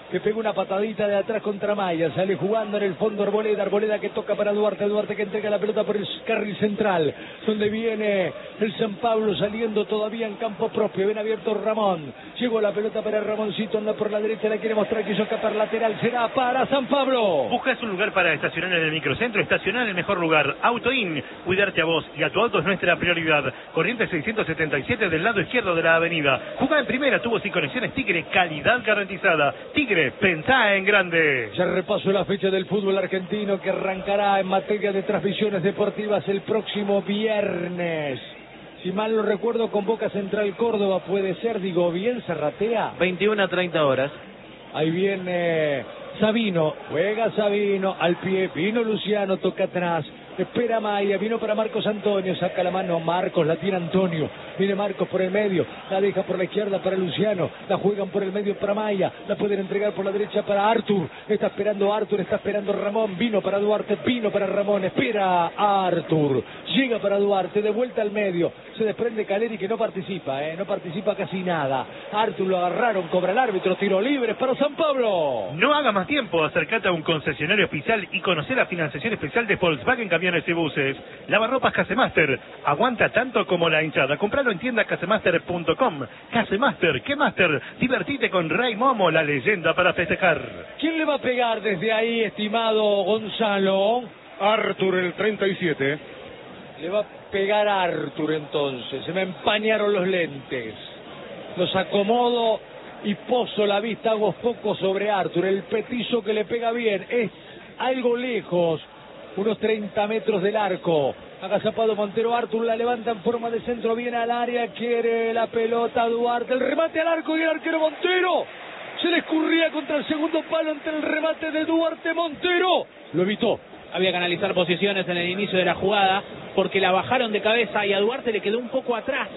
que pegó una patadita de atrás contra Maya, sale jugando en el fondo Arboleda, Arboleda que toca para Duarte, Duarte que entrega la pelota por el carril central, donde viene el San Pablo saliendo todavía en campo propio, bien abierto Ramón, llegó la pelota para Ramoncito, anda por la derecha, la quiere mostrar, quiso escapar lateral, será para San Pablo. ¿Buscas un lugar para estacionar en el microcentro? Estacionar en el mejor lugar, AutoIn, cuidarte a vos y a tu auto es nuestra prioridad. Corrientes seiscientos setenta y siete del lado izquierdo de la avenida. Jugá en primera, tubos y conexiones Tigre, calidad garantizada. Tigre, pensá en grande. Ya repaso la fecha del fútbol argentino que arrancará en materia de transmisiones deportivas el próximo viernes. Si mal no recuerdo, con Boca Central Córdoba, puede ser, digo bien, Zarratea. veintiuna a treinta horas. Ahí viene Sabino, juega Sabino, al pie, vino Luciano, toca atrás. Espera Maya, vino para Marcos Antonio, saca la mano Marcos, la tiene Antonio, viene Marcos por el medio, la deja por la izquierda para Luciano, la juegan por el medio para Maya, la pueden entregar por la derecha para Artur, está esperando Artur, está esperando Ramón, vino para Duarte, vino para Ramón, espera Artur, llega para Duarte, de vuelta al medio, se desprende Caleri que no participa, eh, no participa casi nada, Artur lo agarraron, cobra el árbitro, tiro libre para San Pablo. No haga más tiempo, acercate a un concesionario oficial y conocer la financiación especial de Volkswagen Camiones y Buses. Lavarropas Casemaster, aguanta tanto como la hinchada. Compralo en tienda casemaster punto com. Casemaster, ¿qué Master? Divertite con Ray Momo, la leyenda para festejar. ¿Quién le va a pegar desde ahí, estimado Gonzalo? Artur, el treinta y siete. Le va a pegar a Artur entonces. Se me empañaron los lentes. Los acomodo y poso la vista, hago foco sobre Artur. El petizo que le pega bien. Es algo lejos. Unos treinta metros del arco. Agazapado Montero, Artur la levanta en forma de centro, viene al área, quiere la pelota Duarte, el remate al arco y el arquero Montero. Se le escurría contra el segundo palo entre el remate de Duarte, Montero. Lo evitó. Había que analizar posiciones en el inicio de la jugada, porque la bajaron de cabeza y a Duarte le quedó un poco atrás.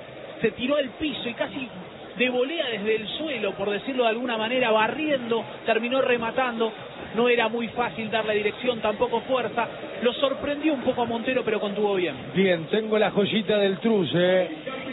Se tiró al piso y casi de volea desde el suelo, por decirlo de alguna manera, barriendo, terminó rematando. No era muy fácil darle dirección, tampoco fuerza. Lo sorprendió un poco a Montero, pero contuvo bien. Bien, tengo la joyita del Truce.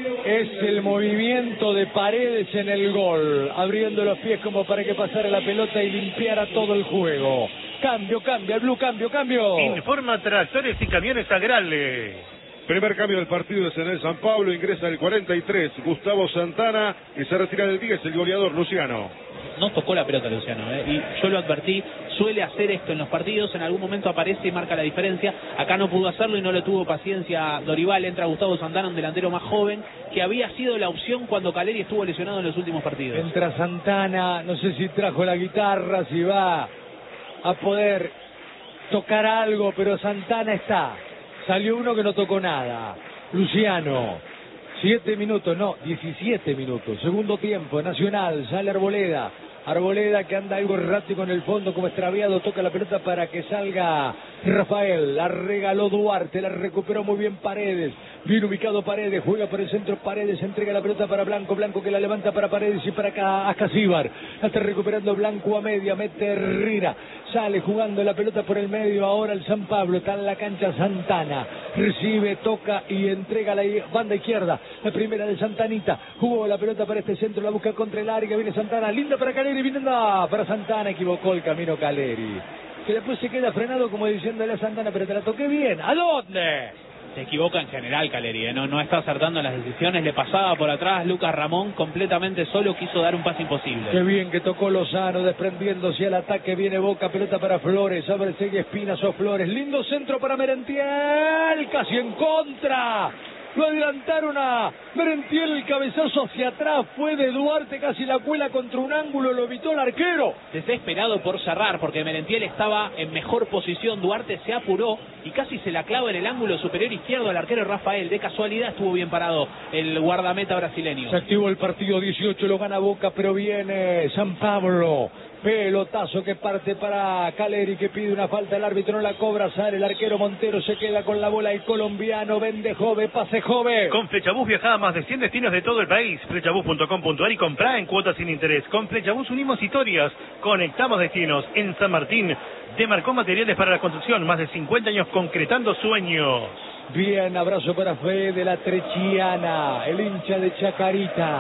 Es el movimiento de Paredes en el gol, abriendo los pies como para que pasara la pelota y limpiara todo el juego. Cambio, cambio, el Blue, cambio, cambio. Informa Tractores y Camiones Agrale. Primer cambio del partido es en el San Pablo, ingresa el cuarenta y tres, Gustavo Santana, y se retira del diez, el goleador Luciano. No tocó la pelota Luciano, ¿eh? Y yo lo advertí, suele hacer esto en los partidos, en algún momento aparece y marca la diferencia. Acá no pudo hacerlo y no le tuvo paciencia Dorival. Entra Gustavo Santana, un delantero más joven, que había sido la opción cuando Caleri estuvo lesionado en los últimos partidos. Entra Santana, no sé si trajo la guitarra, si va a poder tocar algo, pero Santana está. Salió uno que no tocó nada. Luciano. Siete minutos, no, diecisiete minutos. Segundo tiempo, Nacional, sale Arboleda. Arboleda que anda algo errático en el fondo como extraviado, toca la pelota para que salga Rafael, la regaló Duarte, la recuperó muy bien Paredes, bien ubicado Paredes, juega por el centro Paredes, entrega la pelota para Blanco, Blanco que la levanta para Paredes y para acá Ascasíbar, la está recuperando Blanco a media, mete Herrera, sale jugando la pelota por el medio, ahora el San Pablo, está en la cancha Santana, recibe, toca y entrega la banda izquierda, la primera de Santanita, jugó la pelota para este centro, la busca contra el área, viene Santana, linda para Caleri, viene anda para Santana, equivocó el camino Caleri, que después se queda frenado como diciéndole a Santana, pero te la toqué bien, ¿a dónde? Se equivoca en general Caleri, ¿eh? no, no está acertando en las decisiones, le pasaba por atrás Lucas Ramón completamente solo, quiso dar un pase imposible. Qué bien que tocó Lozano, desprendiéndose al ataque, viene Boca, pelota para Flores, abre sigue Espinas o Flores, lindo centro para Merentiel, casi en contra. Lo adelantaron a Merentiel, el cabezazo hacia atrás, fue de Duarte, casi la cuela contra un ángulo, lo evitó el arquero. Desesperado por cerrar, porque Merentiel estaba en mejor posición, Duarte se apuró y casi se la clava en el ángulo superior izquierdo al arquero Rafael. De casualidad estuvo bien parado el guardameta brasileño. Se activó el partido, dieciocho, lo gana Boca, pero viene San Pablo. Pelotazo que parte para Caleri, que pide una falta, el árbitro no la cobra, sale el arquero Montero, se queda con la bola el colombiano, vende Jove, pase Jove. Con Flechabús viaja a más de cien destinos de todo el país. Flechabús punto com punto ar y comprá en cuotas sin interés. Con Flechabús unimos historias, conectamos destinos. En San Martín, demarcó materiales para la construcción, más de cincuenta años concretando sueños. Bien, abrazo para Fede, la Trechiana, el hincha de Chacarita.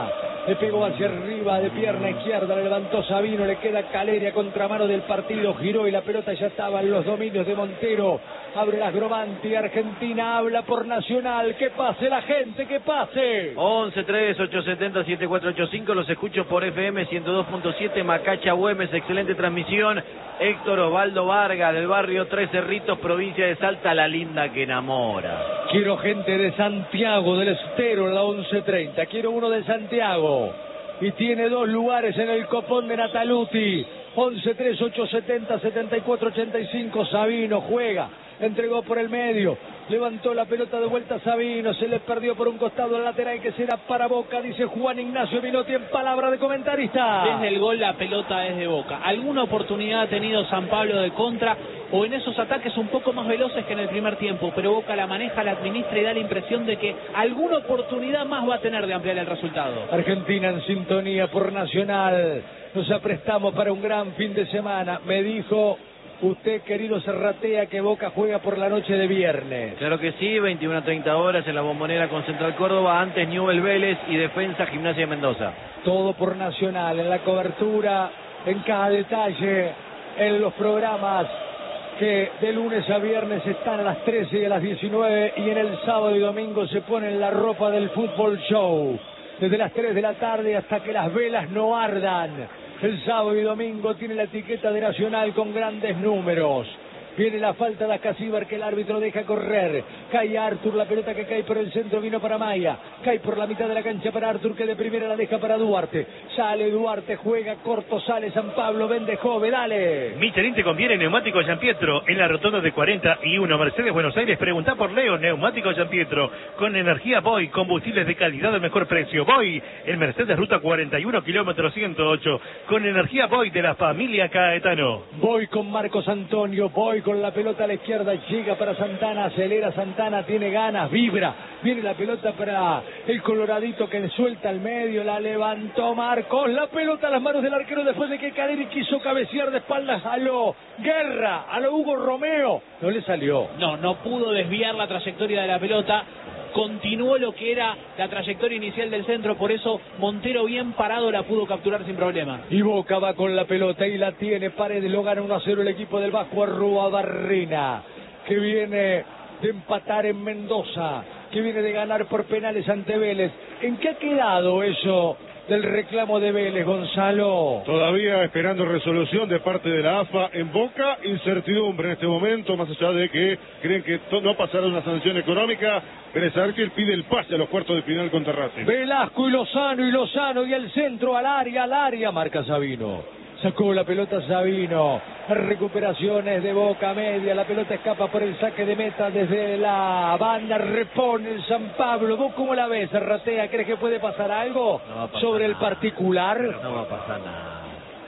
le pegó hacia arriba de pierna izquierda, le levantó Sabino, le queda Caleri a contramano del partido, giró y la pelota ya estaba en los dominios de Montero. Abre las Grovanti, Argentina habla por Nacional, que pase la gente, que pase. once tres ocho siete cero siete cuatro ocho cinco, los escucho por F M ciento dos punto siete, Macacha Güemes, excelente transmisión. Héctor Osvaldo Vargas, del barrio Tres Cerritos, provincia de Salta, la linda que enamora. Quiero gente de Santiago del Estero en la once treinta, quiero uno de Santiago. Y tiene dos lugares en el copón de Nataluti. once tres ocho siete cero siete cuatro ocho cinco, Sabino juega, entregó por el medio, levantó la pelota de vuelta Sabino, se le perdió por un costado al lateral que será para Boca, dice Juan Ignacio Minotti en palabra de comentarista. Desde el gol la pelota es de Boca. ¿Alguna oportunidad ha tenido San Pablo de contra o en esos ataques un poco más veloces que en el primer tiempo? Pero Boca la maneja, la administra y da la impresión de que alguna oportunidad más va a tener de ampliar el resultado. Argentina en sintonía por Nacional. Nos aprestamos para un gran fin de semana. Me dijo usted, querido Serratea, que Boca juega por la noche de viernes. Claro que sí, veintiuna treinta horas en la Bombonera con Central Córdoba, antes Newell's Vélez y Defensa Gimnasia de Mendoza. Todo por Nacional, en la cobertura, en cada detalle, en los programas que de lunes a viernes están a las trece y a las diecinueve, y en el sábado y domingo se ponen la ropa del fútbol show. Desde las tres de la tarde hasta que las velas no ardan. El sábado y domingo tiene la etiqueta de Nacional con grandes números. Viene la falta de Acasíbar que el árbitro deja correr. Cae Artur, la pelota que cae por el centro vino para Maya. Cae por la mitad de la cancha para Artur, que de primera la deja para Duarte. Sale Duarte, juega corto, sale San Pablo, vende Jove, dale. Michelin te conviene neumático San Pietro en la rotonda de cuarenta y uno Mercedes Buenos Aires. Pregunta por Leo, neumático San Pietro con energía Boy, combustibles de calidad al mejor precio. Boy, el Mercedes ruta cuarenta y uno kilómetros ciento ocho con energía Boy de la familia Caetano. Voy con Marcos Antonio, voy con la pelota a la izquierda, llega para Santana, acelera Santana, tiene ganas, vibra, viene la pelota para el coloradito que le suelta al medio, la levantó Marcos, la pelota a las manos del arquero después de que Caleri quiso cabecear de espaldas a lo Guerra, a lo Hugo Romeo, no le salió. No, no pudo desviar la trayectoria de la pelota, continuó lo que era la trayectoria inicial del centro, por eso Montero bien parado la pudo capturar sin problema. Y Boca va con la pelota y la tiene, Paredes, lo gana uno a cero el equipo del Vasco Arruabarrena, que viene de empatar en Mendoza, que viene de ganar por penales ante Vélez. ¿En qué ha quedado eso del reclamo de Vélez, Gonzalo? Todavía esperando resolución de parte de la A F A en Boca, incertidumbre en este momento, más allá de que creen que no pasará una sanción económica. Pérez Arfiel pide el pase a los cuartos de final contra Racing. Velasco y Lozano y Lozano y el centro al área, al área, marca Sabino. Sacó la pelota Sabino, recuperaciones de Boca media, la pelota escapa por el saque de meta desde la banda, repone el San Pablo. ¿Vos cómo la ves, Serratea? ¿Crees que puede pasar algo no pasar sobre nada. el particular? No va a pasar nada.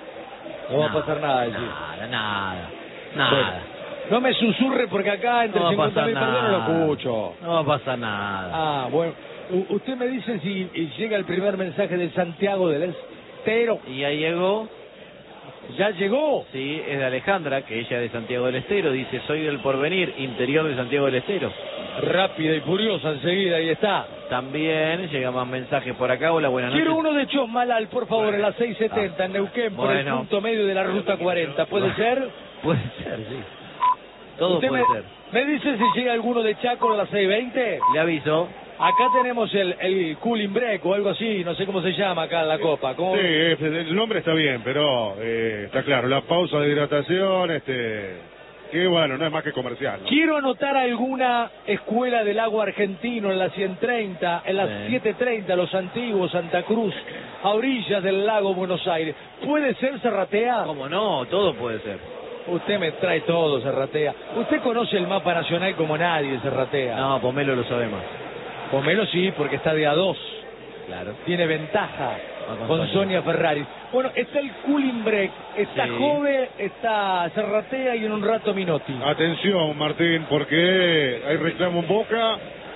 No nada, va a pasar nada allí. Nada, nada, nada. Bueno, no me susurre porque acá entre no cincuenta mil personas no lo escucho. No va a pasar nada. Ah, bueno. U usted me dice si llega el primer mensaje de Santiago del Estero. Y ya llegó. ¿Ya llegó? Sí, es de Alejandra, que ella es de Santiago del Estero. Dice, soy del Porvenir, interior de Santiago del Estero. Rápida y furiosa enseguida, ahí está. También llega más mensajes por acá. Hola, buenas noches. Quiero uno de Chosmalal, por favor, en la seiscientos setenta, en Neuquén, por bueno. el punto medio de la ruta cuarenta. ¿Puede ser? Puede ser, sí. Todo ¿Usted puede me, ser. ¿Me dice si llega alguno de Chaco en la seiscientos veinte? Le aviso. Acá tenemos el, el cooling break o algo así, no sé cómo se llama acá en la Copa. ¿Cómo? Sí, el nombre está bien, pero eh, está claro, la pausa de hidratación, este, que bueno, no es más que comercial, ¿no? Quiero anotar alguna escuela del agua argentino en la ciento treinta, en la Sí. setecientos treinta, Los Antiguos, Santa Cruz, a orillas del lago Buenos Aires. ¿Puede ser, Serratea? ¿Cómo no? Todo puede ser. Usted me trae todo, Serratea. Usted conoce el mapa nacional como nadie, Serratea. No, Pomelo lo sabe más. Pomelo sí, porque está de a dos. Claro. Tiene ventaja con con Sonia. Sonia Ferrari. Bueno, está el cooling break, está Sí. Jove, está Serratea y en un rato Minotti. Atención, Martín, porque hay reclamo en Boca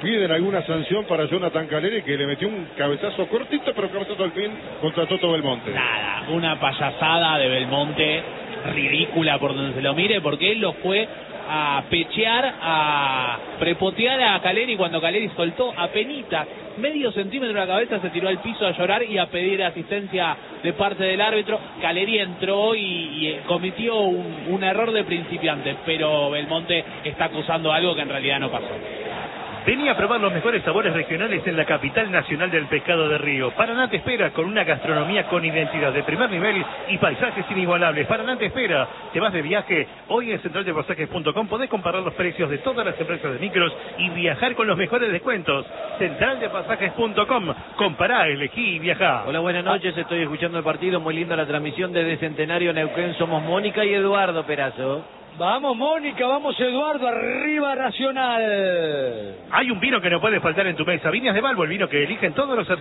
piden alguna sanción para Jonathan Caleri, que le metió un cabezazo cortito, pero cabezazo al fin contra Toto Belmonte. Nada, una payasada de Belmonte, ridícula por donde se lo mire, porque él lo fue a pechear, a prepotear a Caleri cuando Caleri soltó a penita medio centímetro de la cabeza, se tiró al piso a llorar y a pedir asistencia de parte del árbitro. Caleri entró y, y cometió un, un error de principiante, pero Belmonte está acusando algo que en realidad no pasó. Vení a probar los mejores sabores regionales en la capital nacional del pescado de río. Paraná te espera con una gastronomía con identidad de primer nivel y paisajes inigualables. Paraná te espera. Te vas de viaje. Hoy en central de pasajes punto com podés comparar los precios de todas las empresas de micros y viajar con los mejores descuentos. central de pasajes punto com. Compará, elegí y viajá. Hola, buenas noches. Estoy escuchando el partido. Muy linda la transmisión desde Centenario Neuquén. Somos Mónica y Eduardo Perazo. Vamos, Mónica, vamos, Eduardo, arriba Nacional. Hay un vino que no puede faltar en tu mesa. Viñas de Balbo, el vino que eligen todos los